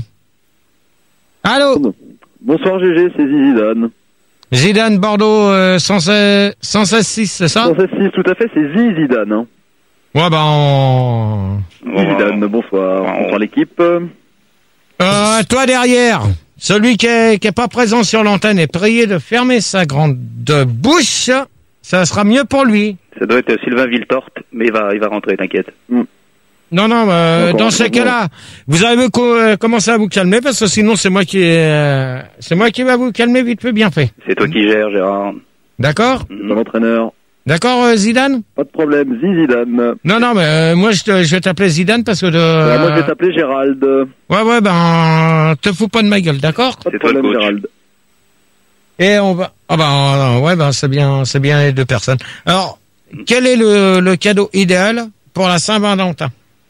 Allô? Bonsoir G G, c'est Zidane. Zidane, Bordeaux, euh, cent seize six, c'est ça? cent seize six, tout à fait, c'est Zi Zidane. Hein. Ouais, bah on... Zidane, bonsoir. Bonsoir l'équipe. Euh, toi derrière, celui qui est, qui est pas présent sur l'antenne est prié de fermer sa grande bouche, ça sera mieux pour lui. Ça doit être Sylvain Villetorte, mais il va, il va rentrer, t'inquiète. Mm. Non, non, euh, dans ces cas-là, vous avez co- commencé à vous calmer parce que sinon c'est moi qui, euh, c'est moi qui va vous calmer vite fait, bien fait. C'est toi qui gères, Gérard. D'accord? Mm. Mon entraîneur. D'accord, euh, Zidane? Pas de problème, Zi Zidane. Non, non, mais euh, moi je, te, je vais t'appeler Zidane parce que de... Euh, moi je vais t'appeler Gérald. Ouais, ouais, ben, te fous pas de ma gueule, d'accord? Pas de problème, Gérald. Et on va... Ah ben, ouais, ben c'est bien, c'est bien les deux personnes. Alors, quel est le, le cadeau idéal pour la Saint-Valentin?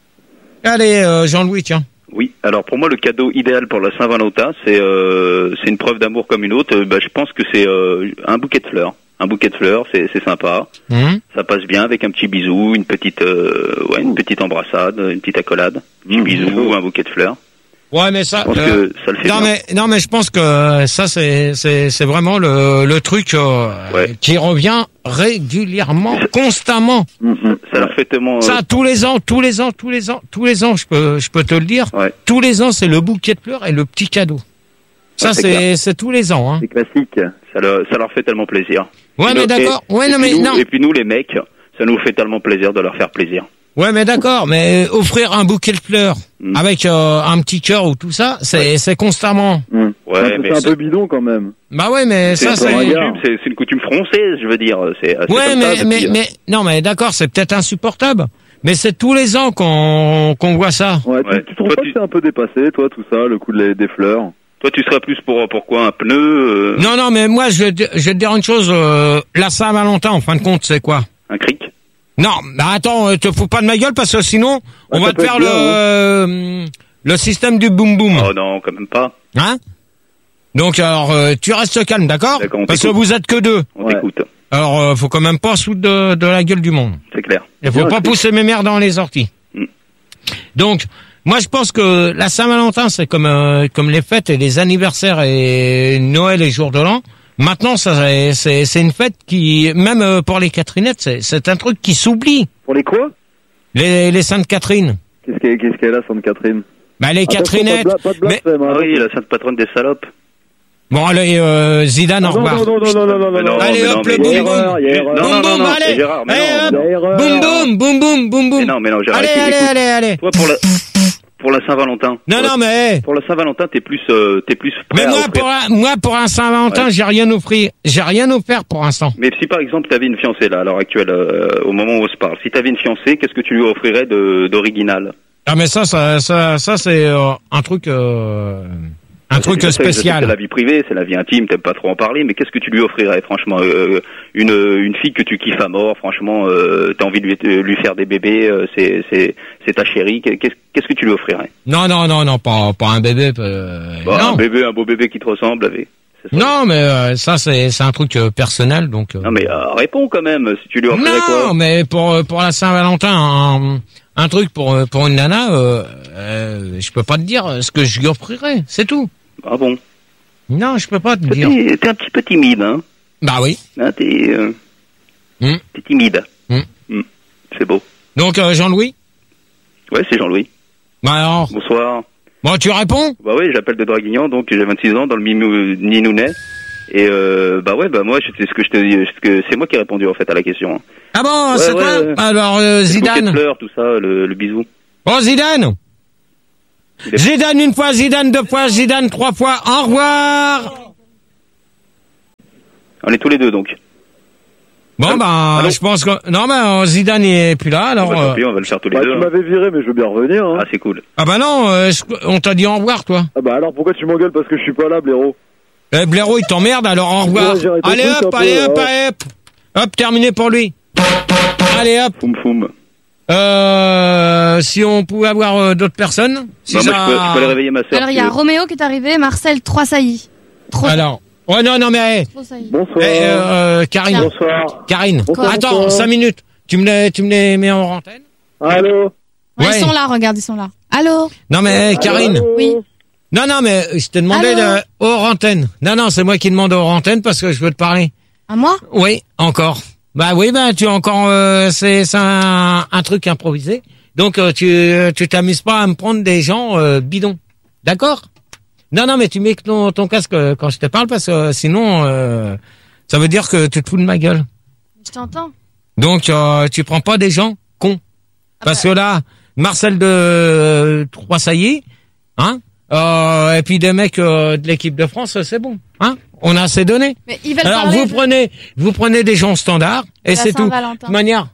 Allez, euh, Jean-Louis, tiens. Oui, alors pour moi le cadeau idéal pour la Saint-Valentin, c'est euh, c'est une preuve d'amour comme une autre. Euh, bah, je pense que c'est euh, un bouquet de fleurs. Un bouquet de fleurs, c'est c'est sympa. Mmh. Ça passe bien avec un petit bisou, une petite euh, ouais, une petite embrassade, une petite accolade, un petit Mmh. bisou, un bouquet de fleurs. Ouais, mais ça... Je pense euh, que ça le fait non, bien. mais, non, mais je pense que ça, c'est c'est c'est vraiment le, le truc euh, Ouais. qui revient régulièrement, constamment. Ça leur fait tellement... euh, Ça, tous les ans, tous les ans, tous les ans, tous les ans, je peux, je peux te le dire. Ouais. Tous les ans, c'est le bouquet de fleurs et le petit cadeau. Ça, Ouais, c'est c'est, clair. c'est tous les ans, hein. C'est classique. Ça leur, ça leur fait tellement plaisir. Ouais, Et mais nous- d'accord. et- Ouais, et non, puis mais nous- non. Et puis nous, les mecs, ça nous fait tellement plaisir de leur faire plaisir. Ouais, mais d'accord. Mais euh, offrir un bouquet de fleurs Mm. avec euh, un petit cœur ou tout ça, c'est, c'est constamment. Mmh. Ouais, Ouais, mais c'est un c'est- peu bidon quand même. Bah ouais, mais ça, C'est c'est. une c'est- coutume, c'est c'est une coutume française, je veux dire. C'est c'est Ouais, comme mais, ça mais, depuis- mais, non, mais d'accord, c'est peut-être insupportable. Mais c'est tous les ans qu'on, qu'on voit ça. Ouais, tu, Ouais. tu trouves Toi, pas tu- que c'est un peu dépassé, toi, tout ça, le coup de les- des fleurs? Toi, tu serais plus pour pourquoi un pneu euh, Non, non, mais moi, je vais te, je vais te dire une chose, euh, la Saint-Valentin, en fin de compte, c'est quoi? un cric. Non, bah attends, euh, te fous pas de ma gueule parce que sinon, on Bah, va ça te peut faire être le, bien, euh, le système du boum boum. Oh non, quand même pas. Hein? Donc, alors, euh, tu restes calme, d'accord? D'accord, on Parce que t'écoute. vous êtes que deux. On Ouais. t'écoute. Alors, euh, faut quand même pas se foutre de, de la gueule du monde. C'est clair. Il faut Bien, pas c'est- pousser mes mères dans les orties. Mm. Donc, moi, je pense que la Saint-Valentin, c'est comme euh, comme les fêtes et les anniversaires et Noël et jour de l'an. Maintenant, ça, c'est- c'est c'est une fête qui, même euh, pour les Catherinettes, c'est c'est un truc qui s'oublie. Pour les quoi? Les les Saintes Catherine. Qu'est-ce qu'elle qu'est-ce qu'elle a, Sainte-Catherine? Bah les Attention, Catherinettes. Pas de, bla- pas de Mais blasphème, hein. Ah oui, la sainte patronne des salopes. bon, allez, euh, Zidane, au Non, revoir. non, non, non, non, non, non, Mais non, non, Allez, mais hop, non, le mais- boum il y a boum. erreur, il y a erreur. Non, Boum non, non, boum, non, allez. mais Gérard, mais Allez, non, hop. Il y a erreur. Boum boum, boum boum, boum boum. Mais non, mais non, Gérard, Allez, écoute, allez, écoute. allez, allez. Toi, pour la, pour la Saint-Valentin. Non, pour non, la- mais. Pour la Saint-Valentin, t'es plus, euh, t'es plus prêt Mais à moi, offrir. pour la, moi, pour un Saint-Valentin, Ouais. j'ai rien offert. J'ai rien offert pour l'instant. Mais si par exemple t'avais une fiancée là, à l'heure actuelle, euh, au moment où on se parle, si t'avais une fiancée, qu'est-ce que tu lui offrirais de d'original? Ah, mais ça, ça, ça, ça, c'est euh, un truc, euh, un truc Je sais, je sais que spécial. C'est la vie privée, c'est la vie intime, t'aimes pas trop en parler, mais qu'est-ce que tu lui offrirais, franchement? euh, une une fille que tu kiffes à mort, franchement, euh, t'as envie de lui, de lui faire des bébés, euh, c'est c'est c'est ta chérie. Qu'est-ce qu'est-ce que tu lui offrirais? Non, non, non, non, pas, pas un bébé. euh, Bah, non. un bébé, un beau bébé qui te ressemble, avec. c'est ça. Non, mais euh, ça, c'est, c'est un truc euh, personnel, donc. euh, Non mais euh, réponds quand même, si tu lui offrirais quoi? Non, mais pour euh, pour la Saint-Valentin, un, un truc pour euh, pour une nana, euh, euh, je peux pas te dire ce que je lui offrirais, c'est tout. Ah bon? Non, je peux pas te dire. T'es t'es un petit peu timide, hein? Bah oui. Hein, t'es, euh, Mm. t'es timide. Mm. Mm. C'est beau. Donc, euh, Jean-Louis? Ouais, c'est Jean-Louis. Bah alors? Bonsoir. Bon, tu réponds? Bah oui, j'appelle de Draguignan, donc j'ai vingt-six ans, dans le Mimou- Ninounet. Et euh, bah ouais, bah moi, c'est ce que je te dis, ce que- c'est moi qui ai répondu en fait à la question. Ah bon, Ouais, c'est ouais, toi? ouais. Alors, euh, Le bouquet Zidane? de fleurs, tout ça, le, le bisou. Oh, Zidane! est- Zidane une fois, Zidane deux fois, Zidane trois fois. Au revoir! On est tous les deux donc. Bon, Allô bah, Allô je pense que... Non, bah, euh, Zidane n'est plus là, alors... Bah, tant euh, pis, on va le faire tous les Bah, deux. tu hein. m'avais viré, mais je veux bien revenir. Hein. Ah, c'est cool. Ah bah non, euh, je- on t'a dit au revoir, toi. Ah bah alors pourquoi tu m'engueules parce que je suis pas là, blaireau? Eh, Blaireau, il t'emmerde, alors au revoir. Ouais, j'ai arrêté Allez le truc hop, un allez peu, hop, ouais. allez hop. Hop, terminé pour lui. Allez hop. Foum foum. Euh, si on pouvait avoir euh, d'autres personnes. Si Bah, moi, ça- je peux, je peux aller réveiller ma soeur. Alors, il y a Roméo qui est arrivé, Marcel Troissailly. Trop Alors. Ouais, non, non, mais... eh, Troissailly. Bonsoir. eh, euh, Karine. Bonsoir. Karine. Bonsoir, Attends, bonsoir. cinq minutes. Tu me les, tu me les mets en antenne? Allô? Ouais, Ouais. Ils sont là, regarde, ils sont là. Allô? Non, mais eh, Karine. Allô? Oui. Non, non, mais je t'ai demandé Allô de... hors antenne. Non, non, c'est moi qui demande hors antenne parce que je veux te parler. À moi? Oui, encore. Bah oui, bah tu as encore... euh, c'est c'est un, un truc improvisé. Donc, euh, tu tu t'amuses pas à me prendre des gens euh, bidons. D'accord? Non, non, mais tu mets ton, ton casque euh, quand je te parle parce que euh, sinon, euh, ça veut dire que tu te fous de ma gueule. Je t'entends. Donc, euh, tu prends pas des gens cons. Parce que là, Marcel de euh, Troissailly, hein, euh, et puis des mecs euh, de l'équipe de France, c'est bon, hein. On a assez donné. Mais ils veulent Alors parler vous de- prenez, vous prenez des gens standards et la c'est tout. De Saint-Valentin. toute manière,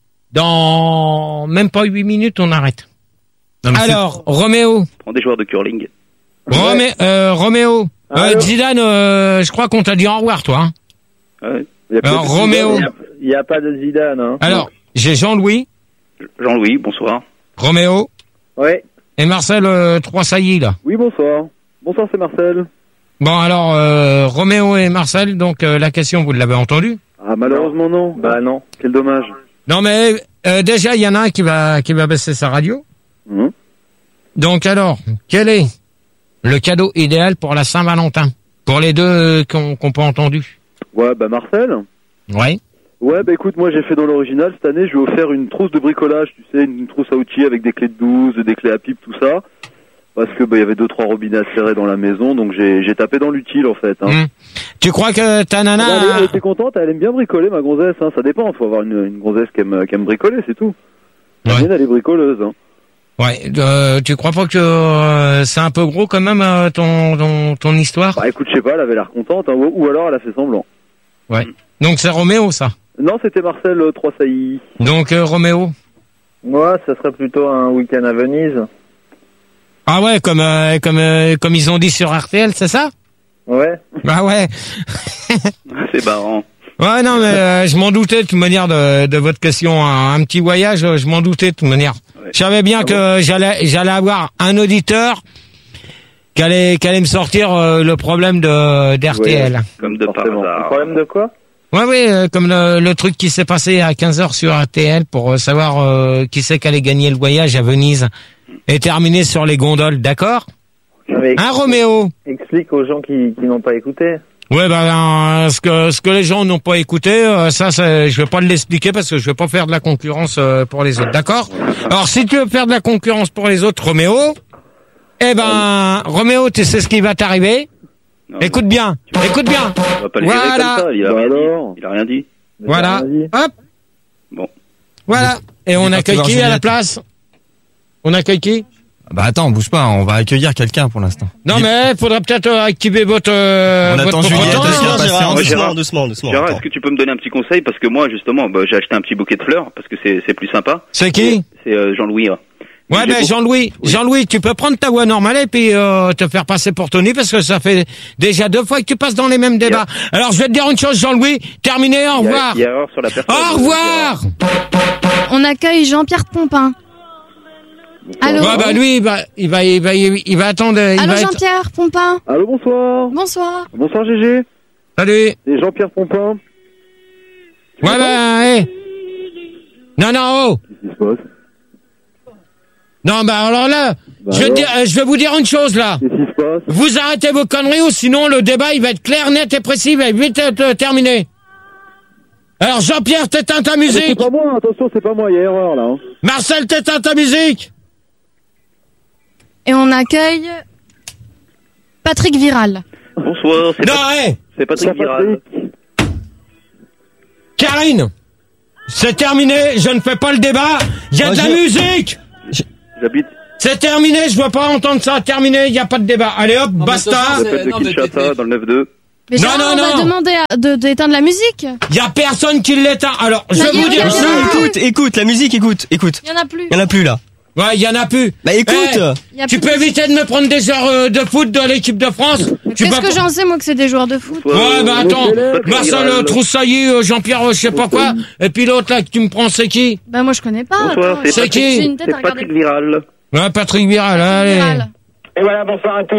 dans même pas huit minutes, on arrête. Non, mais c'est- Alors, Roméo, Prends des joueurs de curling. Romé, euh, Roméo, euh, Allô Zidane, euh, je crois qu'on t'a dit au revoir, toi. Hein. Ouais. Y a pas Alors, de Roméo. Zidane, y a- Y a pas de Zidane, hein. Alors, j'ai Jean-Louis, Jean-Louis, bonsoir. Roméo Ouais. et Marcel euh, Troissailly, là. Oui, bonsoir. Bonsoir, c'est Marcel. Bon, alors, euh, Roméo et Marcel, donc euh, la question, vous l'avez entendue? Ah, malheureusement non. Bah non. Quel dommage. Non, mais euh, déjà, il y en a un qui va qui va baisser sa radio. Hum. Donc alors, quel est le cadeau idéal pour la Saint-Valentin? Pour les deux euh, qu'on qu'on pas entendu. Ouais, bah Marcel. Ouais. Ouais, bah écoute, moi j'ai fait dans l'original cette année, je lui ai offert une trousse de bricolage, tu sais, une trousse à outils avec des clés de douze, des clés à pipe, tout ça. Parce que bah il y avait deux trois robinets à serrer dans la maison, donc j'ai j'ai tapé dans l'utile en fait. Hein. Hum. Tu crois que ta nana... Ah bah, elle, elle était contente, elle aime bien bricoler ma gonzesse, hein. Ça dépend, faut avoir une, une gonzesse qui aime, qui aime bricoler, c'est tout. La Ouais. mienne, elle est bricoleuse. Hein. Ouais. Euh, tu crois pas que euh, c'est un peu gros quand même euh, ton, ton ton histoire? Bah écoute, je sais pas, elle avait l'air contente, hein, ou, ou alors elle a fait semblant. Ouais. Donc c'est Roméo ça. Non, c'était Marcel euh, Troissailly. Donc euh, Roméo. Moi, ça serait plutôt un week-end à Venise. Ah ouais, comme euh, comme euh, comme ils ont dit sur R T L, c'est ça? Ouais. Bah ouais. C'est marrant. Ouais, non, mais euh, je m'en doutais de toute manière de, de votre question. Un, un petit voyage, euh, je m'en doutais de toute manière. Ouais. Je savais bien Ah que j'allais j'allais avoir un auditeur qui allait, qui allait me sortir euh, le problème de d'R T L. Comme de par Forcément. hasard. Un problème de quoi? Ouais, oui, euh, comme le, le truc qui s'est passé à quinze heures sur R T L pour euh, savoir euh, qui c'est qui allait gagner le voyage à Venise et terminer sur les gondoles, d'accord? Hein, Roméo? Explique aux gens qui, qui n'ont pas écouté. Ouais, ben, euh, ce que ce que les gens n'ont pas écouté, euh, ça, c'est- je vais pas l'expliquer parce que je vais pas faire de la concurrence euh, pour les autres, d'accord? Alors, si tu veux faire de la concurrence pour les autres, Roméo, eh ben, Roméo, tu sais ce qui va t'arriver? Non, Écoute bien, écoute bien. On va pas le gérer Voilà. comme ça, il a Bah rien alors. dit. Il a rien dit. Voilà, hop, Bon. voilà. Et on Il est accueille parti qui voir à la Juliette. place? On accueille qui? Bah attends, bouge pas, on va accueillir quelqu'un pour l'instant. Non, mais faudra peut-être euh, activer votre. Euh, On votre attend Juliette, votre- est-ce qu'il y a Non, pas- Gérard, Moi, doucement, Gérard. doucement, doucement. Gérard, attends. est-ce que tu peux me donner un petit conseil? Parce que moi, justement, bah, j'ai acheté un petit bouquet de fleurs, parce que c'est c'est plus sympa. C'est qui? C'est euh, Jean-Louis. hein. Ouais, J'ai ben beaucoup- Jean-Louis, Oui. Jean-Louis, tu peux prendre ta voix normale et puis euh, te faire passer pour Tony parce que ça fait déjà deux fois que tu passes dans les mêmes débats. Alors je vais te dire une chose, Jean-Louis, terminé, au Il y a- revoir. Il y a erreur sur la personne. Au revoir. On accueille Jean-Pierre Pompin. Allô? Ouais, bah lui, il va, il va, il va, il va attendre. Il Allô va être- Jean-Pierre Pompin? Allô, bonsoir. Bonsoir. Bonsoir, G G. Salut. C'est Jean-Pierre Pompin. Ouais, bah, hé. Non, non, oh. Qu'est-ce qui se passe? Non, bah alors là, Bah je vais, te alors dire, euh, je vais vous dire une chose là. Qu'est-ce qui se passe? Vous arrêtez vos conneries ou sinon le débat il va être clair, net et précis, il va vite être euh, terminé. Alors Jean-Pierre, t'éteins ta musique. C'est pas moi, attention, c'est pas moi, il y a erreur là. Hein. Marcel, t'éteins ta musique. Et on accueille Patrick Viral. Bonsoir, c'est Non, Pat- hé c'est Patrick Viral. Karine, c'est terminé, je ne fais pas le débat, il y a Moi, de la je- musique. J'habite. C'est terminé, je veux pas entendre ça, terminé, il n'y a pas de débat. Allez hop, mais basta. attention, J'appelle de non, mais Kinshasa t'es- dans le neuf deux. Mais Non, Gérard, non, on va non. demander à- de- d'éteindre la musique. Il y a personne qui l'éteint. Alors, je Ça vais y est, vous dire regarde, ça. il y en a plus. Écoute, écoute, la musique, écoute, écoute. Il y en a plus. Il y en a plus là. Ouais, il y en a plus. Bah écoute. Eh, Il y a tu plus peux de- éviter de me prendre des heures euh, de foot de l'équipe de France. Tu Qu'est-ce peux que pas- j'en sais, moi, que c'est des joueurs de foot? Ouais, bah attends, Patrick Marcel Viral. euh, Troussailly, euh, Jean-Pierre, euh, je sais pas quoi, et puis l'autre là que tu me prends, c'est qui? Bah, moi, je connais pas. Bonsoir, Attends, c'est C'est Patrick, qui j'ai une tête à c'est regarder. Patrick Viral. Ouais, Patrick Viral, allez. Viral. Et voilà, bonsoir à tous.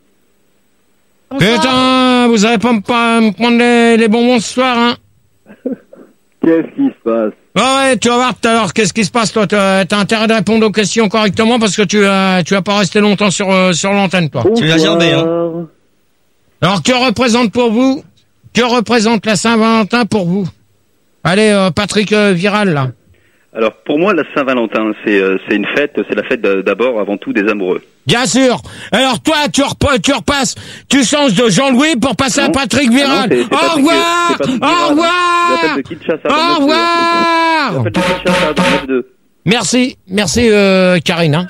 Bonsoir. Putain, vous allez pas me, pas me prendre les, les bonbons ce soir, hein? Qu'est-ce qui se passe? Ouais, ouais, tu vas voir tout à l'heure qu'est-ce qui se passe, toi. T'as t'as intérêt de répondre aux questions correctement parce que tu vas, tu vas pas rester longtemps sur, euh, sur l'antenne, toi. Tu l'as gerbé, hein. Bonsoir. Alors, que représente pour vous, que représente la Saint-Valentin pour vous? Allez, euh, Patrick euh, Viral, là. Alors pour moi, la Saint-Valentin, c'est euh, c'est une fête, c'est la fête d'a- d'abord, avant tout, des amoureux. Bien sûr. Alors, toi, tu, repa- tu repasses, tu changes de Jean-Louis pour passer à Non. Patrick Ah non, Viral. c'est- c'est Au Patrick- revoir! c'est Patrick Au Viral. revoir! J'appelle de Kinshasa dans le Au neuf deux. revoir! J'appelle de Kinshasa dans le neuf deux. Merci, merci euh, Karine. hein.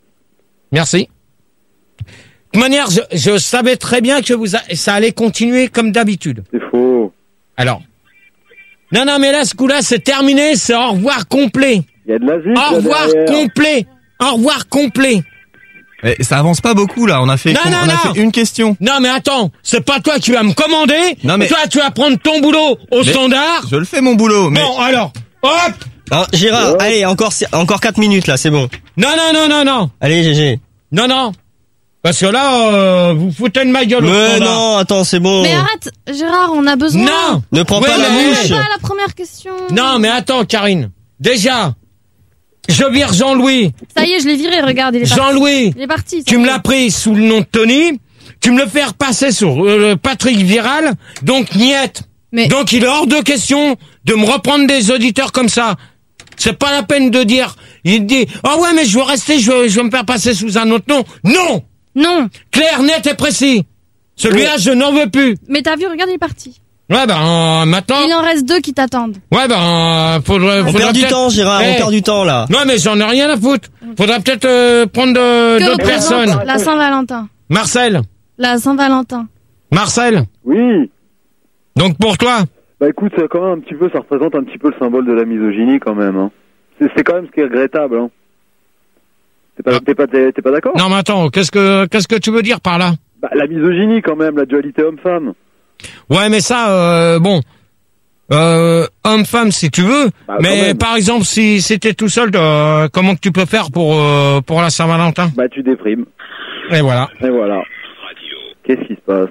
Merci. De toute manière, je, je savais très bien que vous a- ça allait continuer comme d'habitude. C'est faux. Alors. Non, non, mais là, ce coup-là, c'est terminé, c'est au revoir complet. Il y a de la musique. Au là, revoir derrière. complet. Au revoir complet. Eh, ça avance pas beaucoup là, on a fait, Non, on non, a non. fait une question. Non, mais attends, c'est pas toi qui vas me commander. Non, mais- Toi, tu vas prendre ton boulot au Mais- standard. Je le fais mon boulot, mais Bon, alors, hop. Hein, Gérard, allez, encore encore quatre minutes là, c'est bon. Non, non, non, non, non. Allez, G G. Non, non. Parce que là, euh, vous foutez de ma gueule au Mais standard. non, attends, c'est bon. Mais arrête, Gérard, on a besoin. Non. Ne prends Ouais, pas la mais- mouche. Pas la première question. Non, mais attends, Karine. Déjà, je vire Jean-Louis. Ça y est, je l'ai viré, regarde, il est parti. Jean-Louis, Il est parti. ça tu y me est. l'as pris sous le nom de Tony. Tu me le fais repasser sur euh, Patrick Viral. Donc, niette. Mais- Donc, il est hors de question de me reprendre des auditeurs comme ça. C'est pas la peine de dire. Il dit, ah ouais, mais je veux rester, je veux, je veux me faire passer sous un autre nom. Non! Non. Clair, net et précis. Celui-là, je n'en veux plus. Mais t'as vu, regarde, il est parti. Ouais, ben, euh, maintenant. Il en reste deux qui t'attendent. Ouais, ben, euh, faudrait, On faudrait perd du peut-être- temps, Gérard, Eh, on perd du temps là. Non, mais j'en ai rien à foutre. Faudrait peut-être euh, prendre de- Que d'autres représente personnes. la Saint-Valentin. Marcel. La Saint-Valentin. Marcel. Oui. Donc pour toi. Bah écoute, ça, quand même un petit peu, ça représente un petit peu le symbole de la misogynie quand même. Hein. C'est, c'est quand même ce qui est regrettable. Hein. T'es pas, t'es pas, t'es, t'es pas d'accord? Non, mais attends, qu'est-ce que, qu'est-ce que tu veux dire par là? Bah la misogynie quand même, la dualité homme-femme. Ouais, mais ça, euh, bon, euh, homme-femme si tu veux. Bah, quand mais même. par exemple, si c'était tout seul, euh, comment que tu peux faire pour euh, pour la Saint-Valentin? Bah tu déprimes. Et voilà. Et voilà. Qu'est-ce qui se passe?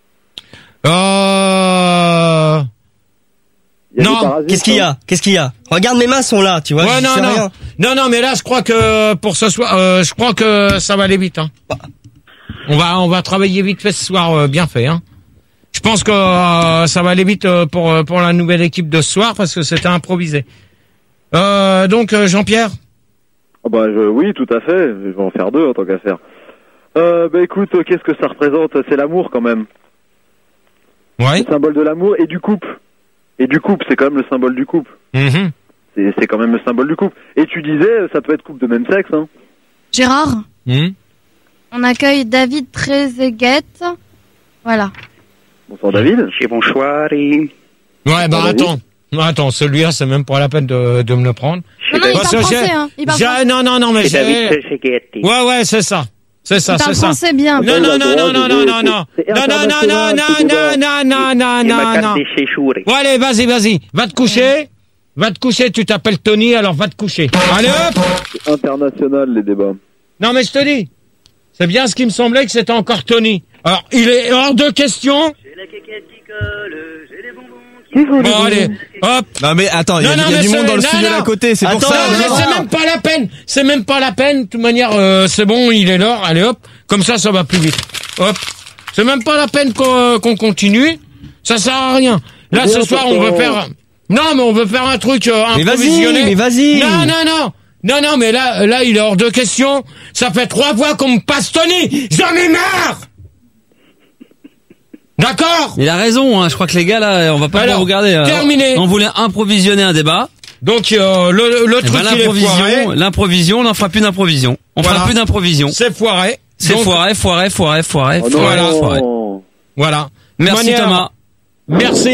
Euh... Il y a des Non. parasites, Qu'est-ce qu'il y hein. a Qu'est-ce qu'il y a Regarde, mes mains sont là, tu vois. Ouais, je non, sais non, rien. non, non, mais là, je crois que pour ce soir, euh, je crois que ça va aller vite. Hein. On va, on va travailler vite fait ce soir, euh, bien fait. Hein. Je pense que euh, ça va aller vite euh, pour euh, pour la nouvelle équipe de ce soir parce que c'était improvisé. Euh, donc euh, Jean-Pierre. Oh bah je, oui, tout à fait. Je vais en faire deux en tant qu'à faire. Euh, bah écoute, euh, qu'est-ce que ça représente? C'est l'amour quand même. Ouais. Le symbole de l'amour et du couple. Et du couple, c'est quand même le symbole du couple. Mhm. C'est, c'est quand même le symbole du couple. Et tu disais, ça peut être couple de même sexe. Hein. Gérard, Mhm. on accueille David Trezeguet. Voilà. Bonsoir David. Chez bonsoir et... Ouais, bah Vas-y. attends. Non, attends, celui-là, c'est même pas la peine de, de me le prendre. Non, non, il Parce parle que j'ai- français, hein. Il parle j'ai- français. non, non, non, mais C'est David j'ai... Trezeguet. Ouais, ouais, c'est ça. C'est ça, Il parle c'est ça. français bien. Non, non, non, non, non, non, non, non. C'est Non, non, non, non, international, non, ce débat. non, non, non, Et non, ma non, carte non. de séjour. Bon, allez, vas-y, vas-y. Va te coucher. Va te coucher, tu t'appelles Tony, alors va te coucher. Allez, hop. C'est international les débats. Non, mais je te dis. C'est bien ce qui me semblait que c'était encore Tony. Alors, il est hors de question. Bon, allez, hop. non mais attends, il y a, Non, non, il y a mais du c'est- monde dans le non, studio non. d'à côté, c'est pour Attends, ça. Non, mais non, c'est non. même pas la peine. C'est même pas la peine. De toute manière, euh, c'est bon, il est l'or. Allez, hop. Comme ça, ça va plus vite. hop. C'est même pas la peine qu'on, qu'on continue. Ça sert à rien. Là, Mais ce soir, on veut faire... Non, mais on veut faire un truc euh, Mais improvisionné. vas-y, mais vas-y. Non, non, non. Non, non, mais là, là, il est hors de question. Ça fait trois fois qu'on me passe Tony. J'en ai marre. D'accord? Il a raison, hein. Je crois que les gars, là, on va pas Alors, vous regarder. hein. terminé. On voulait improvisionner un débat. Donc, euh, le, le Eh truc, ben, il est foiré. l'improvision, l'improvision, on n'en fera plus d'improvision. On Voilà. fera plus d'improvision. C'est foiré. C'est Donc, foiré, foiré, foiré, foiré, Oh non. foiré, foiré. Voilà. Merci Manière- Thomas. Merci.